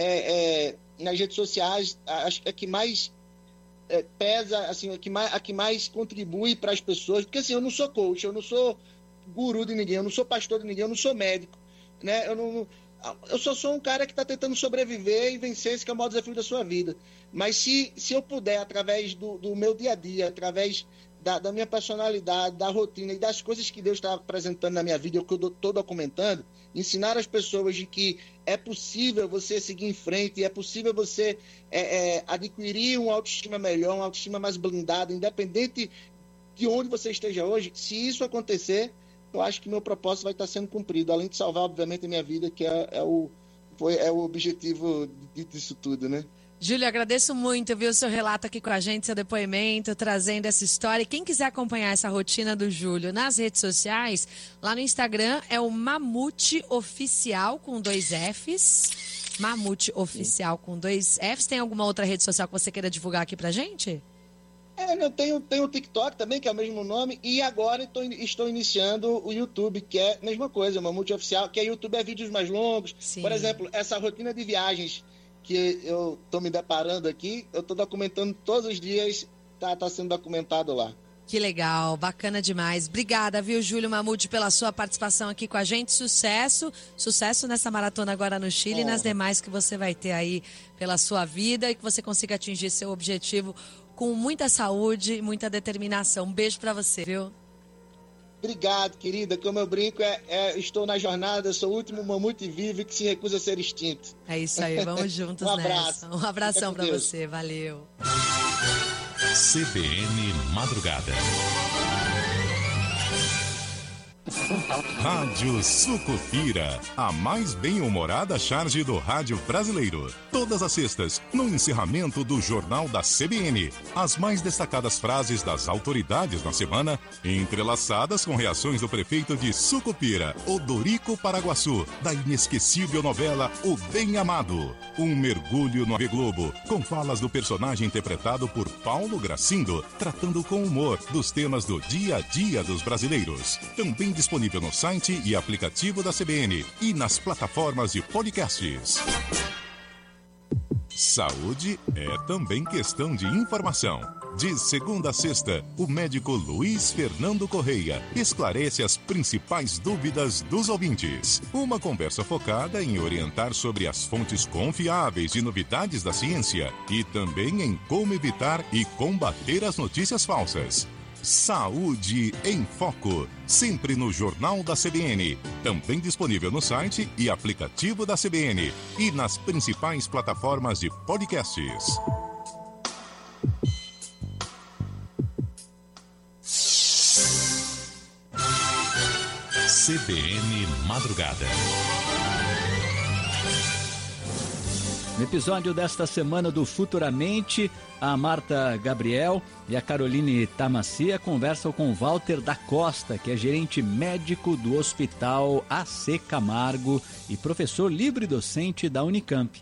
Speaker 5: é, é, nas redes sociais, acho que é que mais é, pesa, assim, a que mais, a que mais contribui para as pessoas, porque assim, eu não sou coach, eu não sou guru de ninguém, eu não sou pastor de ninguém, eu não sou médico, né? Eu não, eu só sou um cara que está tentando sobreviver e vencer esse que é o maior desafio da sua vida. Mas se, se eu puder, através do, do meu dia a dia, através da, da minha personalidade, da rotina e das coisas que Deus está apresentando na minha vida, que eu estou documentando, ensinar as pessoas de que é possível você seguir em frente, é possível você é, é, adquirir uma autoestima melhor, uma autoestima mais blindada, independente de onde você esteja hoje. Se isso acontecer, eu acho que meu propósito vai estar sendo cumprido, além de salvar, obviamente, a minha vida, que é, é, o, foi, é o objetivo disso tudo, né?
Speaker 4: Júlio, agradeço muito, viu, o seu relato aqui com a gente, seu depoimento, trazendo essa história. E quem quiser acompanhar essa rotina do Júlio nas redes sociais, lá no Instagram é o Mamute Oficial com dois Fs. Mamute Oficial Sim. com dois Fs. Tem alguma outra rede social que você queira divulgar aqui pra gente?
Speaker 5: É, eu tenho, tenho o TikTok também, que é o mesmo nome, e agora tô, estou iniciando o YouTube, que é a mesma coisa, o Mamute Oficial, que é YouTube é vídeos mais longos. Sim. Por exemplo, essa rotina de viagens que eu estou me deparando aqui, eu estou documentando todos os dias, tá, tá sendo documentado lá.
Speaker 4: Que legal, bacana demais. Obrigada, viu, Júlio Mamute, pela sua participação aqui com a gente. Sucesso, sucesso nessa maratona agora no Chile oh. e nas demais que você vai ter aí pela sua vida e que você consiga atingir seu objetivo com muita saúde e muita determinação. Um beijo para você, viu?
Speaker 5: Obrigado, querida. Como eu brinco, é, é, estou na jornada, sou o último mamute vivo que se recusa a ser extinto.
Speaker 4: É isso aí, vamos juntos
Speaker 5: um abraço.
Speaker 4: nessa. Um abração para você, valeu.
Speaker 6: C B N Madrugada. Rádio Sucupira, a mais bem-humorada charge do rádio brasileiro. Todas as sextas, no encerramento do Jornal da C B N. As mais destacadas frases das autoridades na semana, entrelaçadas com reações do prefeito de Sucupira, Odorico Paraguaçu, da inesquecível novela O Bem Amado. Um mergulho no A V Globo, com falas do personagem interpretado por Paulo Gracindo, tratando com humor dos temas do dia a dia dos brasileiros. Também disponível no site e aplicativo da C B N e nas plataformas de podcasts. Saúde é também questão de informação. De segunda a sexta, o médico Luiz Fernando Correia esclarece as principais dúvidas dos ouvintes. Uma conversa focada em orientar sobre as fontes confiáveis e novidades da ciência e também em como evitar e combater as notícias falsas. Saúde em Foco, sempre no Jornal da C B N, também disponível no site e aplicativo da C B N e nas principais plataformas de podcasts. C B N Madrugada.
Speaker 3: No episódio desta semana do Futuramente, a Marta Gabriel e a Caroline Tamacia conversam com Walter da Costa, que é gerente médico do Hospital A C Camargo e professor livre-docente da Unicamp.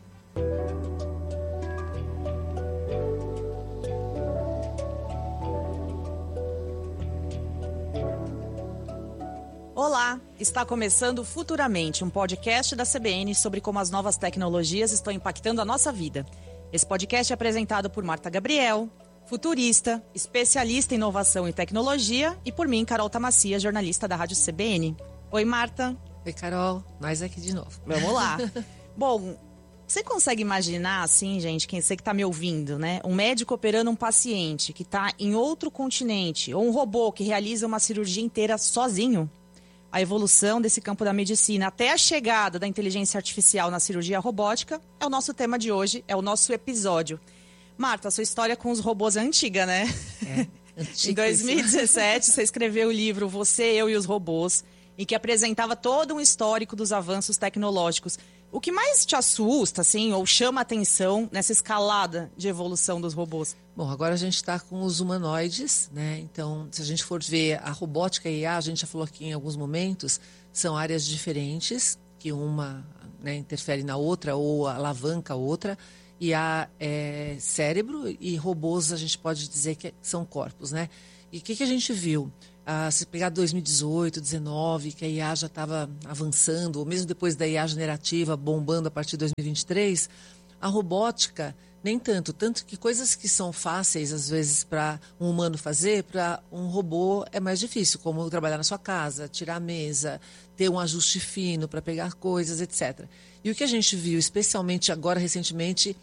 Speaker 7: Olá, está começando Futuramente, um podcast da C B N sobre como as novas tecnologias estão impactando a nossa vida. Esse podcast é apresentado por Marta Gabriel, futurista, especialista em inovação e tecnologia, e por mim, Carol Tamacia, jornalista da Rádio C B N. Oi, Marta.
Speaker 4: Oi, Carol. Nós aqui de novo.
Speaker 7: Vamos lá. Bom, você consegue imaginar, assim, gente, quem você que está me ouvindo, né? Um médico operando um paciente que está em outro continente, ou um robô que realiza uma cirurgia inteira sozinho? A evolução desse campo da medicina até a chegada da inteligência artificial na cirurgia robótica é o nosso tema de hoje, é o nosso episódio. Marta, a sua história com os robôs é antiga, né?
Speaker 8: É,
Speaker 7: Em dois mil e dezessete, você escreveu o livro Você, Eu e os Robôs, em que apresentava todo um histórico dos avanços tecnológicos. O que mais te assusta, assim, ou chama a atenção nessa escalada de evolução dos robôs?
Speaker 8: Bom, agora a gente está com os humanoides, né? Então, se a gente for ver a robótica e a I A, a gente já falou aqui em alguns momentos, são áreas diferentes, que uma, né, interfere na outra ou alavanca a outra. I A é cérebro e robôs a gente pode dizer que são corpos, né? E o que, que a gente viu? Ah, se pegar dois mil e dezoito, dezenove, que a I A já estava avançando, ou mesmo depois da I A generativa bombando a partir de dois mil e vinte e três, a robótica nem tanto. Tanto que coisas que são fáceis, às vezes, para um humano fazer, para um robô é mais difícil, como trabalhar na sua casa, tirar a mesa, ter um ajuste fino para pegar coisas, etcétera. E o que a gente viu, especialmente agora, recentemente,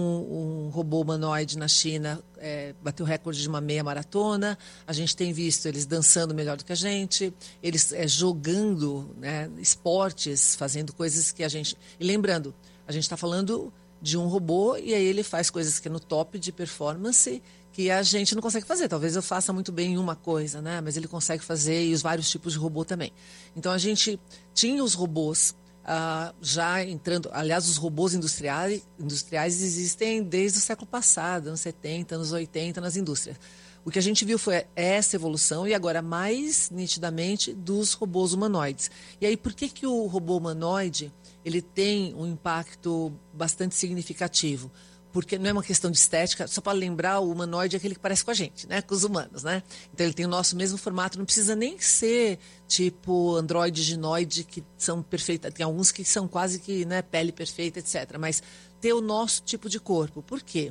Speaker 8: Um, um robô humanoide na China é, bateu o recorde de uma meia maratona. A gente tem visto eles dançando melhor do que a gente, eles é, jogando, né, esportes, fazendo coisas que a gente... E lembrando, a gente está falando de um robô e aí ele faz coisas que é no top de performance que a gente não consegue fazer. Talvez eu faça muito bem em uma coisa, né? Mas ele consegue fazer, e os vários tipos de robô também. Então a gente tinha os robôs Uh, já entrando, aliás, os robôs industriais, industriais existem desde o século passado, anos setenta, anos oitenta, nas indústrias. O que a gente viu foi essa evolução e agora mais nitidamente dos robôs humanoides. E aí, por que, que o robô humanoide ele tem um impacto bastante significativo? Porque não é uma questão de estética, só para lembrar, o humanoide é aquele que parece com a gente, né? Com os humanos, né? Então ele tem o nosso mesmo formato, não precisa nem ser tipo androide, ginoide, que são perfeitas. Tem alguns que são quase que, né, pele perfeita, etcétera. Mas ter o nosso tipo de corpo. Por quê?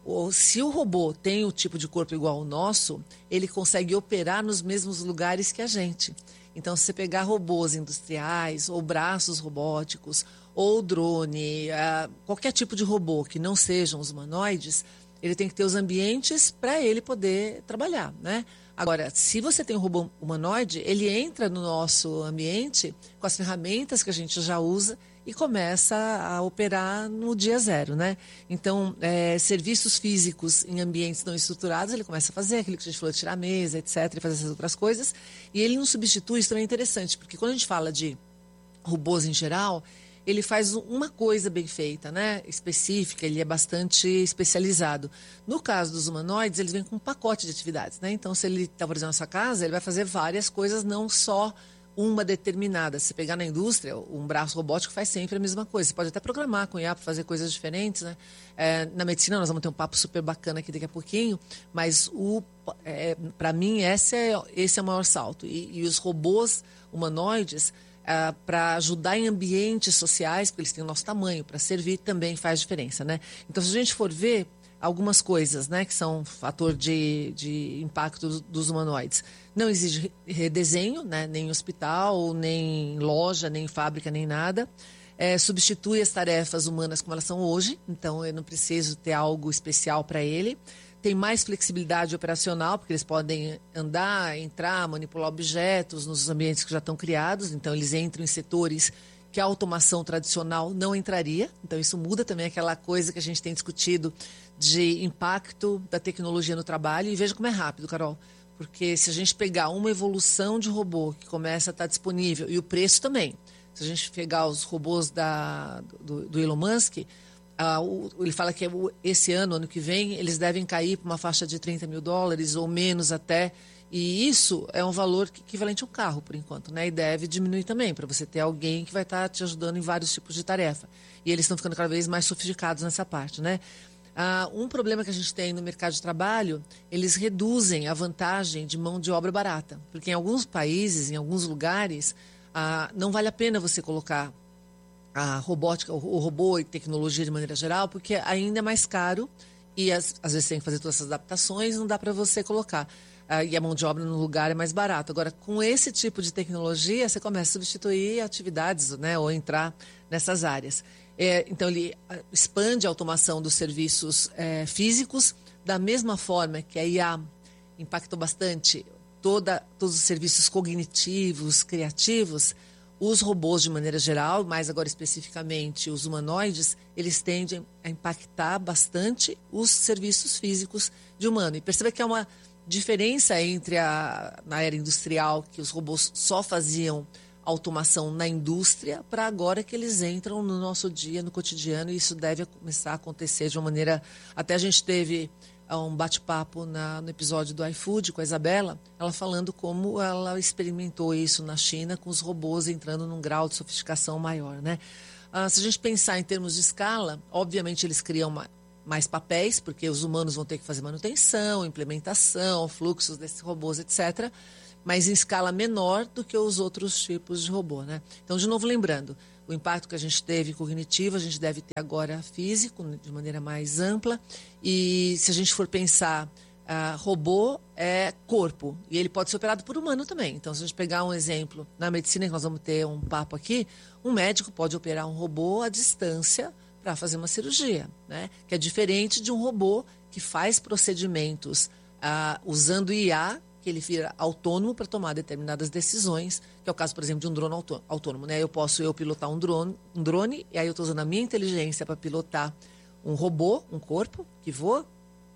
Speaker 8: Se o robô tem o tipo de corpo igual ao nosso, ele consegue operar nos mesmos lugares que a gente. Então, se você pegar robôs industriais ou braços robóticos ou drone, uh, qualquer tipo de robô que não sejam os humanoides, ele tem que ter os ambientes para ele poder trabalhar, né? Agora, se você tem um robô humanoide, ele entra no nosso ambiente com as ferramentas que a gente já usa e começa a operar no dia zero, né? Então, é, serviços físicos em ambientes não estruturados, ele começa a fazer aquilo que a gente falou, tirar a mesa, etcétera, e fazer essas outras coisas. E ele não substitui, isso também é interessante, porque quando a gente fala de robôs em geral, ele faz uma coisa bem feita, né? Específica, ele é bastante especializado. No caso dos humanoides, eles vêm com um pacote de atividades, né? Então, se ele está, por exemplo, na sua casa, ele vai fazer várias coisas, não só uma determinada. Se pegar na indústria, um braço robótico faz sempre a mesma coisa. Você pode até programar com I A para fazer coisas diferentes, né? É, na medicina, nós vamos ter um papo super bacana aqui daqui a pouquinho, mas é, para mim, esse é, esse é o maior salto. E, e os robôs humanoides, Uh, para ajudar em ambientes sociais, porque eles têm o nosso tamanho, para servir também faz diferença, né? Então, se a gente for ver algumas coisas, né, que são fator de, de impacto dos, dos humanoides, não exige redesenho, né, nem em hospital, nem em loja, nem em fábrica, nem nada. É, substitui as tarefas humanas como elas são hoje, então eu não preciso ter algo especial para ele. Tem mais flexibilidade operacional, porque eles podem andar, entrar, manipular objetos nos ambientes que já estão criados. Então, eles entram em setores que a automação tradicional não entraria. Então, isso muda também aquela coisa que a gente tem discutido de impacto da tecnologia no trabalho. E veja como é rápido, Carol. Porque se a gente pegar uma evolução de robô que começa a estar disponível, e o preço também. Se a gente pegar os robôs da, do, do Elon Musk... Uh, o, ele fala que esse ano, ano que vem, eles devem cair para uma faixa de trinta mil dólares ou menos até. E isso é um valor equivalente a um carro, por enquanto, né? E deve diminuir também, para você ter alguém que vai estar te ajudando em vários tipos de tarefa. E eles estão ficando cada vez mais sofisticados nessa parte, né? Uh, um problema que a gente tem no mercado de trabalho, eles reduzem a vantagem de mão de obra barata. Porque em alguns países, em alguns lugares, uh, não vale a pena você colocar a robótica, o robô e tecnologia de maneira geral, porque ainda é mais caro e às, às vezes tem que fazer todas essas adaptações, não dá para você colocar. Ah, e a mão de obra no lugar é mais barata. Agora, com esse tipo de tecnologia, você começa a substituir atividades, né, ou entrar nessas áreas. É, então, ele expande a automação dos serviços é, físicos, da mesma forma que a I A impactou bastante toda, todos os serviços cognitivos, criativos. Os robôs, de maneira geral, mais agora especificamente os humanoides, eles tendem a impactar bastante os serviços físicos de humano. E perceba que é uma, diferença entre a na era industrial, que os robôs só faziam automação na indústria, para agora que eles entram no nosso dia, no cotidiano, e isso deve começar a acontecer de uma maneira... Até a gente teve um bate-papo na, no episódio do iFood com a Isabela, ela falando como ela experimentou isso na China, com os robôs entrando num grau de sofisticação maior, né? Ah, se a gente pensar em termos de escala, obviamente eles criam uma, mais papéis, porque os humanos vão ter que fazer manutenção, implementação, fluxos desses robôs, etcétera, mas em escala menor do que os outros tipos de robô, né? Então, de novo, lembrando, o impacto que a gente teve cognitivo, a gente deve ter agora físico, de maneira mais ampla. E se a gente for pensar, uh, robô é corpo, e ele pode ser operado por humano também. Então, se a gente pegar um exemplo, na medicina, que nós vamos ter um papo aqui, um médico pode operar um robô à distância para fazer uma cirurgia, né? Que é diferente de um robô que faz procedimentos uh, usando I A, que ele vira autônomo para tomar determinadas decisões, que é o caso, por exemplo, de um drone autônomo, né? Eu posso eu pilotar um drone, um drone e aí eu estou usando a minha inteligência para pilotar um robô, um corpo que voa,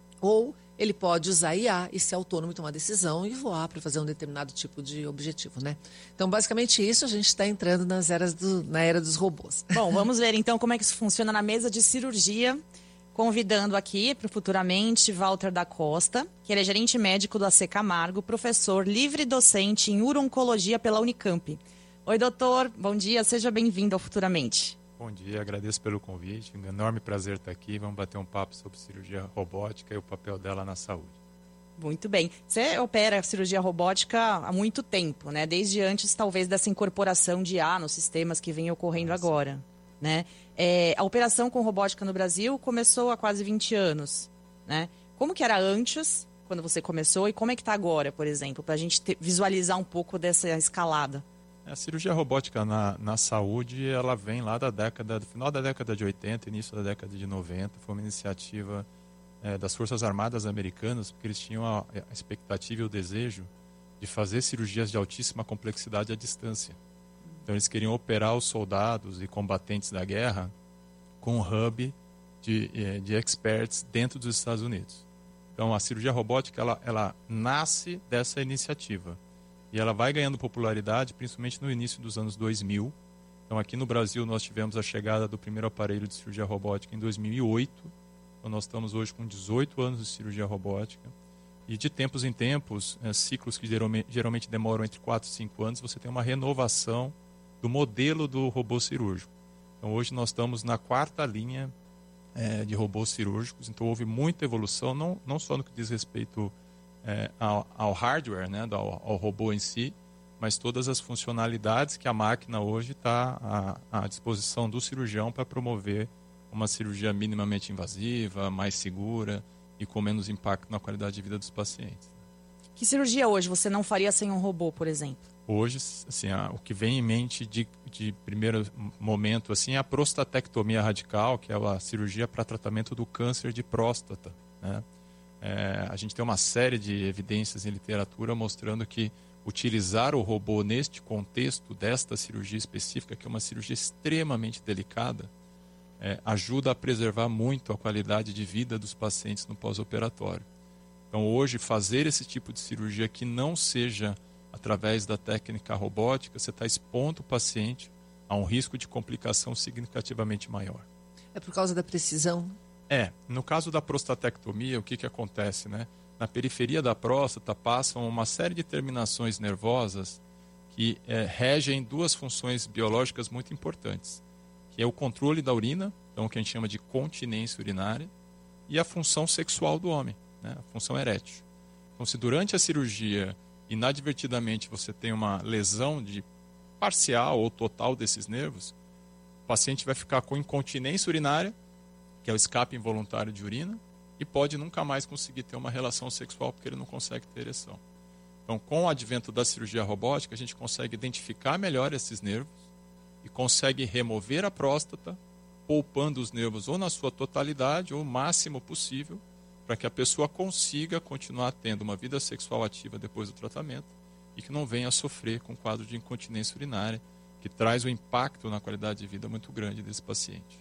Speaker 8: ou ele pode usar I A e ser autônomo e tomar decisão e voar para fazer um determinado tipo de objetivo, né? Então, basicamente isso, a gente está entrando nas eras do, na era dos robôs.
Speaker 7: Bom, vamos ver então como é que isso funciona na mesa de cirurgia. Convidando aqui para futuramente Walter da Costa, que ele é gerente médico do A C Camargo, professor livre docente em urologia pela Unicamp. Oi, doutor, bom dia, seja bem-vindo ao Futuramente.
Speaker 9: Bom dia, agradeço pelo convite, um enorme prazer estar aqui. Vamos bater um papo sobre cirurgia robótica e o papel dela na saúde.
Speaker 7: Muito bem. Você opera cirurgia robótica há muito tempo, né? Desde antes, talvez, dessa incorporação de I A nos sistemas que vem ocorrendo Nossa. agora, né? É, a operação com robótica no Brasil começou há quase vinte anos, né? Como que era antes, quando você começou, e como é que está agora, por exemplo, para a gente ter, visualizar um pouco dessa escalada?
Speaker 9: A cirurgia robótica na, na saúde, ela vem lá da década, do final da década de oitenta, início da década de noventa. Foi uma iniciativa é, das Forças Armadas Americanas, porque eles tinham a, a expectativa e o desejo de fazer cirurgias de altíssima complexidade à distância. Então, eles queriam operar os soldados e combatentes da guerra com um hub de, de experts dentro dos Estados Unidos. Então, a cirurgia robótica, ela, ela nasce dessa iniciativa. E ela vai ganhando popularidade, principalmente no início dos anos dois mil. Então, aqui no Brasil, nós tivemos a chegada do primeiro aparelho de cirurgia robótica em dois mil e oito. Então, nós estamos hoje com dezoito anos de cirurgia robótica. E de tempos em tempos, é, ciclos que geralmente, geralmente demoram entre quatro e cinco anos, você tem uma renovação do modelo do robô cirúrgico. Então, hoje nós estamos na quarta linha é, de robôs cirúrgicos. Então, houve muita evolução, não, não só no que diz respeito é, ao, ao hardware, né, ao, ao robô em si, mas todas as funcionalidades que a máquina hoje está à, à disposição do cirurgião para promover uma cirurgia minimamente invasiva, mais segura e com menos impacto na qualidade de vida dos pacientes.
Speaker 7: Que cirurgia hoje você não faria sem um robô, por exemplo?
Speaker 9: Hoje, assim, a, o que vem em mente de, de primeiro momento assim, é a prostatectomia radical, que é a cirurgia para tratamento do câncer de próstata, né? É, a gente tem uma série de evidências em literatura mostrando que utilizar o robô neste contexto desta cirurgia específica, que é uma cirurgia extremamente delicada, é, ajuda a preservar muito a qualidade de vida dos pacientes no pós-operatório. Então, hoje, fazer esse tipo de cirurgia que não seja através da técnica robótica, você está expondo o paciente a um risco de complicação significativamente maior.
Speaker 8: É por causa da precisão?
Speaker 9: É. No caso da prostatectomia, o que, que acontece, né? Na periferia da próstata passam uma série de terminações nervosas que é, regem duas funções biológicas muito importantes, que é o controle da urina, então o que a gente chama de continência urinária, e a função sexual do homem, né? A função erétil. Então, se durante a cirurgia, inadvertidamente, você tem uma lesão de parcial ou total desses nervos, o paciente vai ficar com incontinência urinária, que é o escape involuntário de urina, e pode nunca mais conseguir ter uma relação sexual porque ele não consegue ter ereção. Então, com o advento da cirurgia robótica, a gente consegue identificar melhor esses nervos e consegue remover a próstata, poupando os nervos ou na sua totalidade ou o máximo possível, para que a pessoa consiga continuar tendo uma vida sexual ativa depois do tratamento e que não venha a sofrer com um quadro de incontinência urinária, que traz um impacto na qualidade de vida muito grande desse paciente.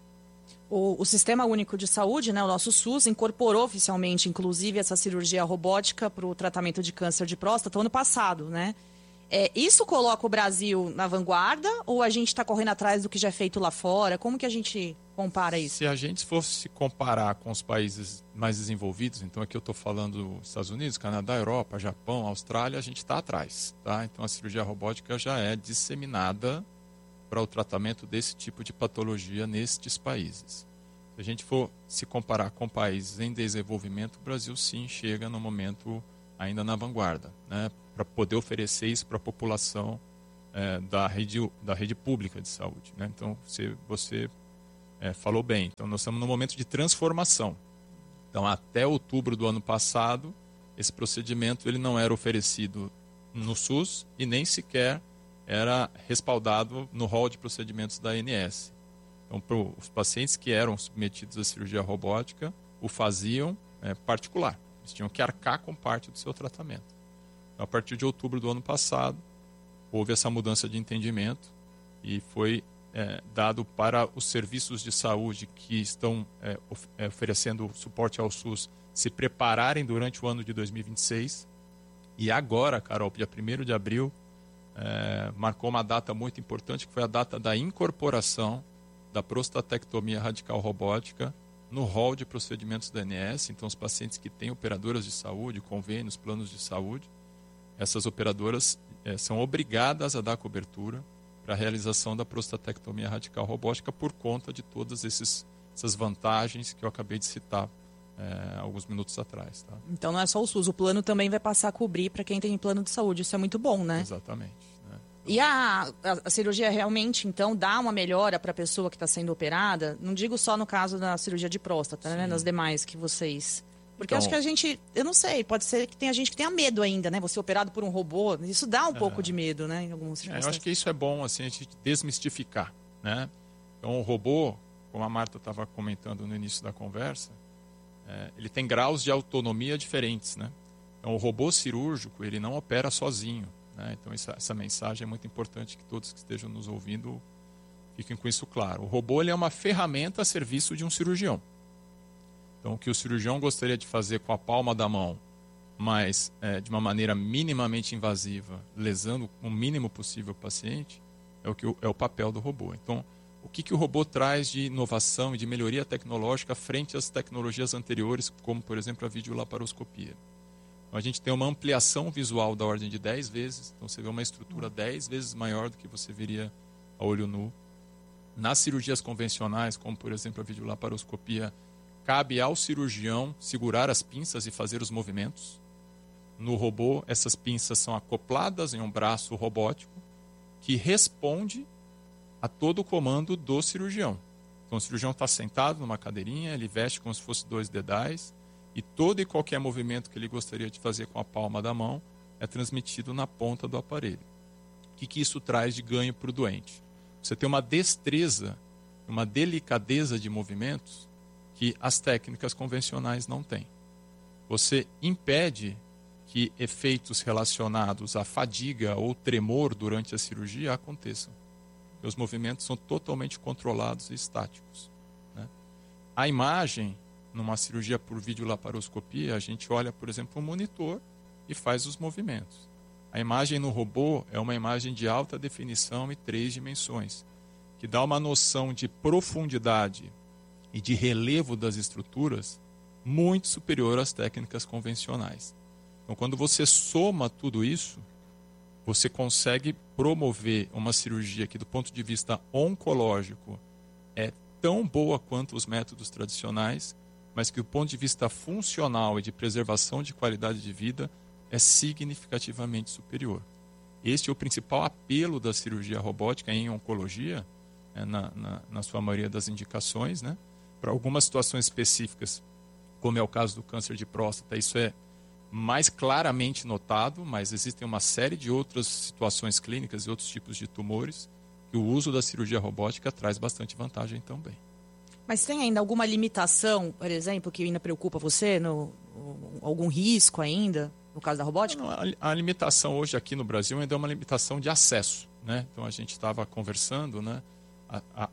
Speaker 7: O, o Sistema Único de Saúde, né, o nosso SUS, incorporou oficialmente, inclusive, essa cirurgia robótica para o tratamento de câncer de próstata no ano passado, né? É, isso coloca o Brasil na vanguarda ou a gente está correndo atrás do que já é feito lá fora? Como que a gente compara isso?
Speaker 9: Se a gente fosse comparar com os países mais desenvolvidos, então aqui eu estou falando dos Estados Unidos, Canadá, Europa, Japão, Austrália, a gente está atrás, tá? Então a cirurgia robótica já é disseminada para o tratamento desse tipo de patologia nestes países. Se a gente for se comparar com países em desenvolvimento, o Brasil sim chega no momento ainda na vanguarda, né, para poder oferecer isso para a população é, da, rede, da rede pública de saúde. Né? Então, você, você é, falou bem. Então, nós estamos no momento de transformação. Então, até outubro do ano passado, esse procedimento ele não era oferecido no SUS e nem sequer era respaldado no rol de procedimentos da A N S. Então, para os pacientes que eram submetidos à cirurgia robótica, o faziam é, particular. Eles tinham que arcar com parte do seu tratamento. Então, a partir de outubro do ano passado, houve essa mudança de entendimento e foi é, dado para os serviços de saúde que estão é, of- é, oferecendo suporte ao SUS se prepararem durante o ano de dois mil e vinte e seis. E agora, Carol, dia primeiro de abril, É, marcou uma data muito importante, que foi a data da incorporação da prostatectomia radical robótica no rol de procedimentos da A N S. Então, os pacientes que têm operadoras de saúde, convênios, planos de saúde, essas operadoras é, são obrigadas a dar cobertura para a realização da prostatectomia radical robótica por conta de todas esses, essas vantagens que eu acabei de citar é, alguns minutos atrás. Tá?
Speaker 7: Então não é só o SUS, o plano também vai passar a cobrir para quem tem plano de saúde. Isso é muito bom, né?
Speaker 9: Exatamente. Né? Então...
Speaker 7: E a, a, a cirurgia realmente, então, dá uma melhora para a pessoa que está sendo operada? Não digo só no caso da cirurgia de próstata, né? Nas demais que vocês... Porque
Speaker 9: então...
Speaker 7: acho que a gente, eu não sei, pode ser que tenha gente que tenha medo ainda, né? Você operado por um robô, isso dá um é... pouco de medo, né? Em algumas circunstâncias.
Speaker 9: É, eu acho que isso é bom, assim, a gente desmistificar, né? Então, o robô, como a Marta estava comentando no início da conversa, É, ele tem graus de autonomia diferentes, né? Então, o robô cirúrgico, ele não opera sozinho, né? Então, essa, essa mensagem é muito importante que todos que estejam nos ouvindo fiquem com isso claro. O robô, ele é uma ferramenta a serviço de um cirurgião. Então, o que o cirurgião gostaria de fazer com a palma da mão, mas é, de uma maneira minimamente invasiva, lesando o mínimo possível o paciente, é o, que, é o papel do robô. Então, o que, que o robô traz de inovação e de melhoria tecnológica frente às tecnologias anteriores, como, por exemplo, a videolaparoscopia? Então, a gente tem uma ampliação visual da ordem de dez vezes, então você vê uma estrutura dez vezes maior do que você veria a olho nu. Nas cirurgias convencionais, como, por exemplo, a videolaparoscopia, cabe ao cirurgião segurar as pinças e fazer os movimentos. No robô, essas pinças são acopladas em um braço robótico que responde a todo o comando do cirurgião. Então, o cirurgião está sentado numa cadeirinha, ele veste como se fosse dois dedais e todo e qualquer movimento que ele gostaria de fazer com a palma da mão é transmitido na ponta do aparelho. O que, que isso traz de ganho para o doente? Você tem uma destreza, uma delicadeza de movimentos que as técnicas convencionais não têm. Você impede que efeitos relacionados à fadiga ou tremor durante a cirurgia aconteçam. Os movimentos são totalmente controlados e estáticos. Né? A imagem, numa cirurgia por videolaparoscopia, a gente olha, por exemplo, um monitor e faz os movimentos. A imagem no robô é uma imagem de alta definição e três dimensões, que dá uma noção de profundidade e de relevo das estruturas muito superior às técnicas convencionais. Então, quando você soma tudo isso, você consegue promover uma cirurgia que, do ponto de vista oncológico, é tão boa quanto os métodos tradicionais, mas que, do ponto de vista funcional e de preservação de qualidade de vida, é significativamente superior. Este é o principal apelo da cirurgia robótica em oncologia, é, na, na, na sua maioria das indicações, né? Para algumas situações específicas, como é o caso do câncer de próstata, isso é mais claramente notado, mas existem uma série de outras situações clínicas e outros tipos de tumores que o uso da cirurgia robótica traz bastante vantagem também.
Speaker 7: Mas tem ainda alguma limitação, por exemplo, que ainda preocupa você? No, algum risco ainda, no caso da robótica?
Speaker 9: Não, a, a limitação hoje aqui no Brasil ainda é uma limitação de acesso, né? Então a gente estava conversando, né? A, a,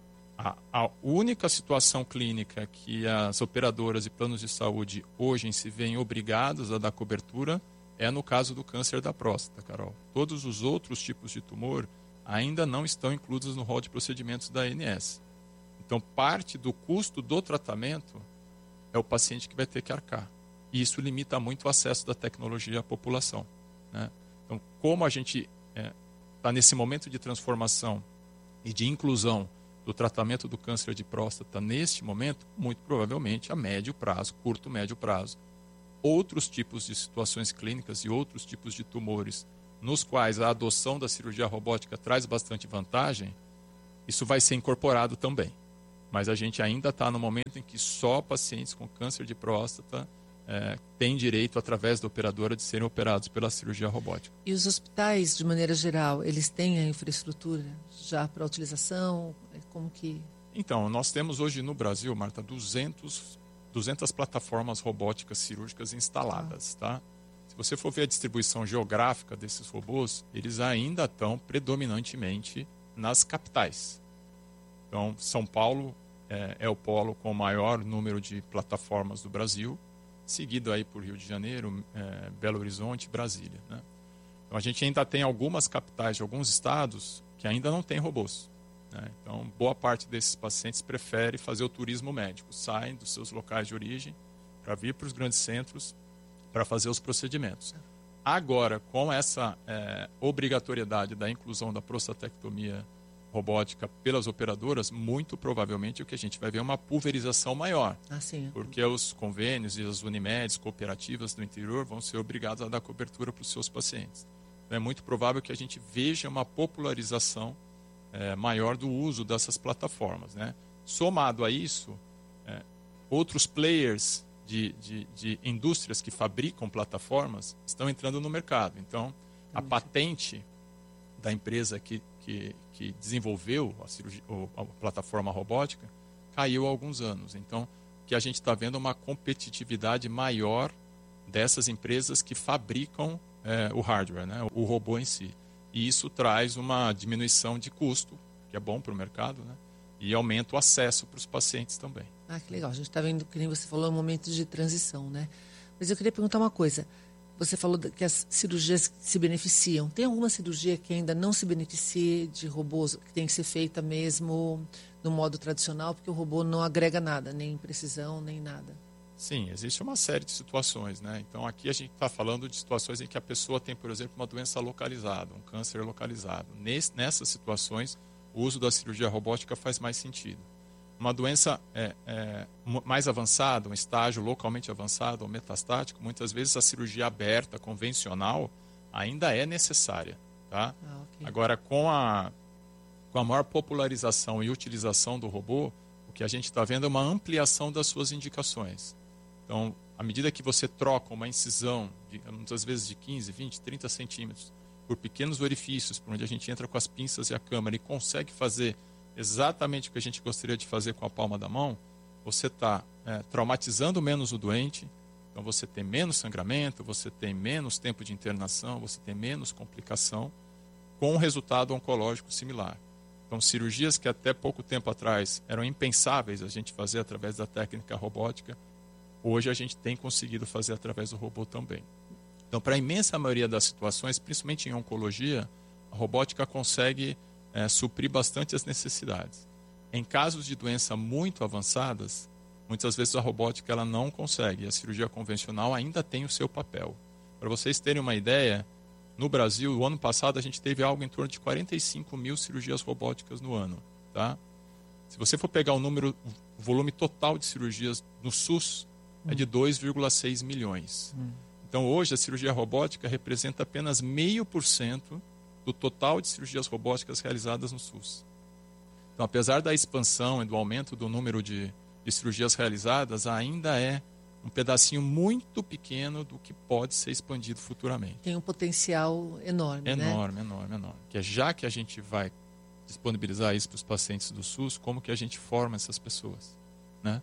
Speaker 9: a, a única situação clínica que as operadoras e planos de saúde hoje se veem obrigados a dar cobertura é no caso do câncer da próstata, Carol. Todos os outros tipos de tumor ainda não estão incluídos no rol de procedimentos da A N S. Então, parte do custo do tratamento é o paciente que vai ter que arcar. E isso limita muito o acesso da tecnologia à população, né? Então, como a gente está é, nesse momento de transformação e de inclusão do tratamento do câncer de próstata neste momento, muito provavelmente a médio prazo, curto, médio prazo, outros tipos de situações clínicas e outros tipos de tumores nos quais a adoção da cirurgia robótica traz bastante vantagem, isso vai ser incorporado também. Mas a gente ainda está no momento em que só pacientes com câncer de próstata é, têm direito, através da operadora, de serem operados pela cirurgia robótica.
Speaker 8: E os hospitais, de maneira geral, eles têm a infraestrutura já para utilização? Como que...
Speaker 9: Então, nós temos hoje no Brasil, Marta, duzentas plataformas robóticas cirúrgicas instaladas, tá? Se você for ver a distribuição geográfica desses robôs, eles ainda estão predominantemente nas capitais. Então, São Paulo é, é o polo com o maior número de plataformas do Brasil, seguido aí por Rio de Janeiro, é, Belo Horizonte, Brasília, né? Então, a gente ainda tem algumas capitais de alguns estados que ainda não têm robôs, né? Então, boa parte desses pacientes prefere fazer o turismo médico, saem dos seus locais de origem para vir para os grandes centros para fazer os procedimentos. Agora, com essa é, obrigatoriedade da inclusão da prostatectomia robótica pelas operadoras, muito provavelmente o que a gente vai ver é uma pulverização maior.
Speaker 8: Ah, sim.
Speaker 9: Porque os convênios e as Unimedes, cooperativas do interior, vão ser obrigados a dar cobertura para os seus pacientes. Então, é muito provável que a gente veja uma popularização é, maior do uso dessas plataformas, né? Somado a isso, é, outros players de, de, de indústrias que fabricam plataformas estão entrando no mercado. Então, a patente da empresa que, que, que desenvolveu a, cirurgia, a plataforma robótica caiu há alguns anos. Então, o que a gente está vendo é uma competitividade maior dessas empresas que fabricam é, o hardware, né, o robô em si. E isso traz uma diminuição de custo, que é bom para o mercado, né, e aumenta o acesso para os pacientes também.
Speaker 8: Ah, que legal. A gente está vendo, que nem você falou, um momento de transição, né? Mas eu queria perguntar uma coisa. Você falou que as cirurgias se beneficiam. Tem alguma cirurgia que ainda não se beneficia de robôs, que tem que ser feita mesmo no modo tradicional, porque o robô não agrega nada, nem precisão, nem nada?
Speaker 9: Sim, existe uma série de situações, né? Então, aqui a gente está falando de situações em que a pessoa tem, por exemplo, uma doença localizada, um câncer localizado. Nesse, nessas situações, o uso da cirurgia robótica faz mais sentido. Uma doença é, é, mais avançada, um estágio localmente avançado ou metastático, muitas vezes a cirurgia aberta, convencional, ainda é necessária, tá?
Speaker 8: Ah, okay.
Speaker 9: Agora, com a, com a maior popularização e utilização do robô, o que a gente está vendo é uma ampliação das suas indicações. Então, à medida que você troca uma incisão, de, muitas vezes de quinze, vinte, trinta centímetros, por pequenos orifícios, por onde a gente entra com as pinças e a câmera e consegue fazer exatamente o que a gente gostaria de fazer com a palma da mão, você está é, traumatizando menos o doente, então você tem menos sangramento, você tem menos tempo de internação, você tem menos complicação, com um resultado oncológico similar. Então, cirurgias que até pouco tempo atrás eram impensáveis a gente fazer através da técnica robótica, hoje a gente tem conseguido fazer através do robô também. Então, para a imensa maioria das situações, principalmente em oncologia, a robótica consegue É, suprir bastante as necessidades. Em casos de doença muito avançadas, muitas vezes a robótica ela não consegue. A cirurgia convencional ainda tem o seu papel. Para vocês terem uma ideia, no Brasil, o ano passado, a gente teve algo em torno de quarenta e cinco mil cirurgias robóticas no ano. Tá? Se você for pegar o número, o volume total de cirurgias no SUS, hum. é de dois vírgula seis milhões. Hum. Então, hoje, a cirurgia robótica representa apenas meio por cento do total de cirurgias robóticas realizadas no SUS. Então, apesar da expansão e do aumento do número de, de cirurgias realizadas, ainda é um pedacinho muito pequeno do que pode ser expandido futuramente.
Speaker 8: Tem um potencial enorme,
Speaker 9: enorme,
Speaker 8: né?
Speaker 9: Enorme, enorme, enorme. Que é já que a gente vai disponibilizar isso para os pacientes do SUS, como que a gente forma essas pessoas, né?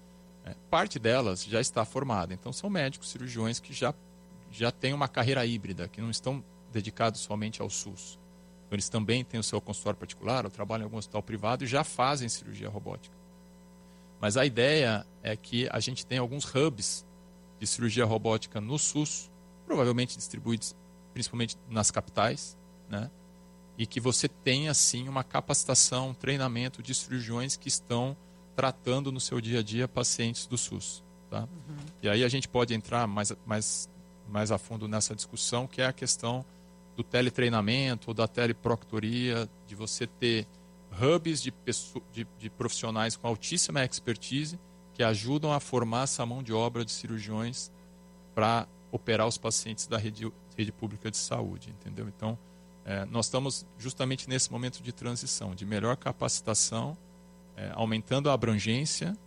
Speaker 9: É, parte delas já está formada. Então, são médicos, cirurgiões que já, já têm uma carreira híbrida, que não estão dedicados somente ao SUS. Então, eles também têm o seu consultório particular, ou trabalham em algum hospital privado e já fazem cirurgia robótica. Mas a ideia é que a gente tem alguns hubs de cirurgia robótica no SUS, provavelmente distribuídos principalmente nas capitais, né? E que você tenha, sim, uma capacitação, um treinamento de cirurgiões que estão tratando no seu dia a dia pacientes do SUS. Tá? Uhum. E aí a gente pode entrar mais, mais, mais a fundo nessa discussão, que é a questão do teletreinamento, ou da teleproctoria, de você ter hubs de, de, de profissionais com altíssima expertise que ajudam a formar essa mão de obra de cirurgiões para operar os pacientes da rede, rede pública de saúde, entendeu? Então, é, nós estamos justamente nesse momento de transição, de melhor capacitação, é, aumentando a abrangência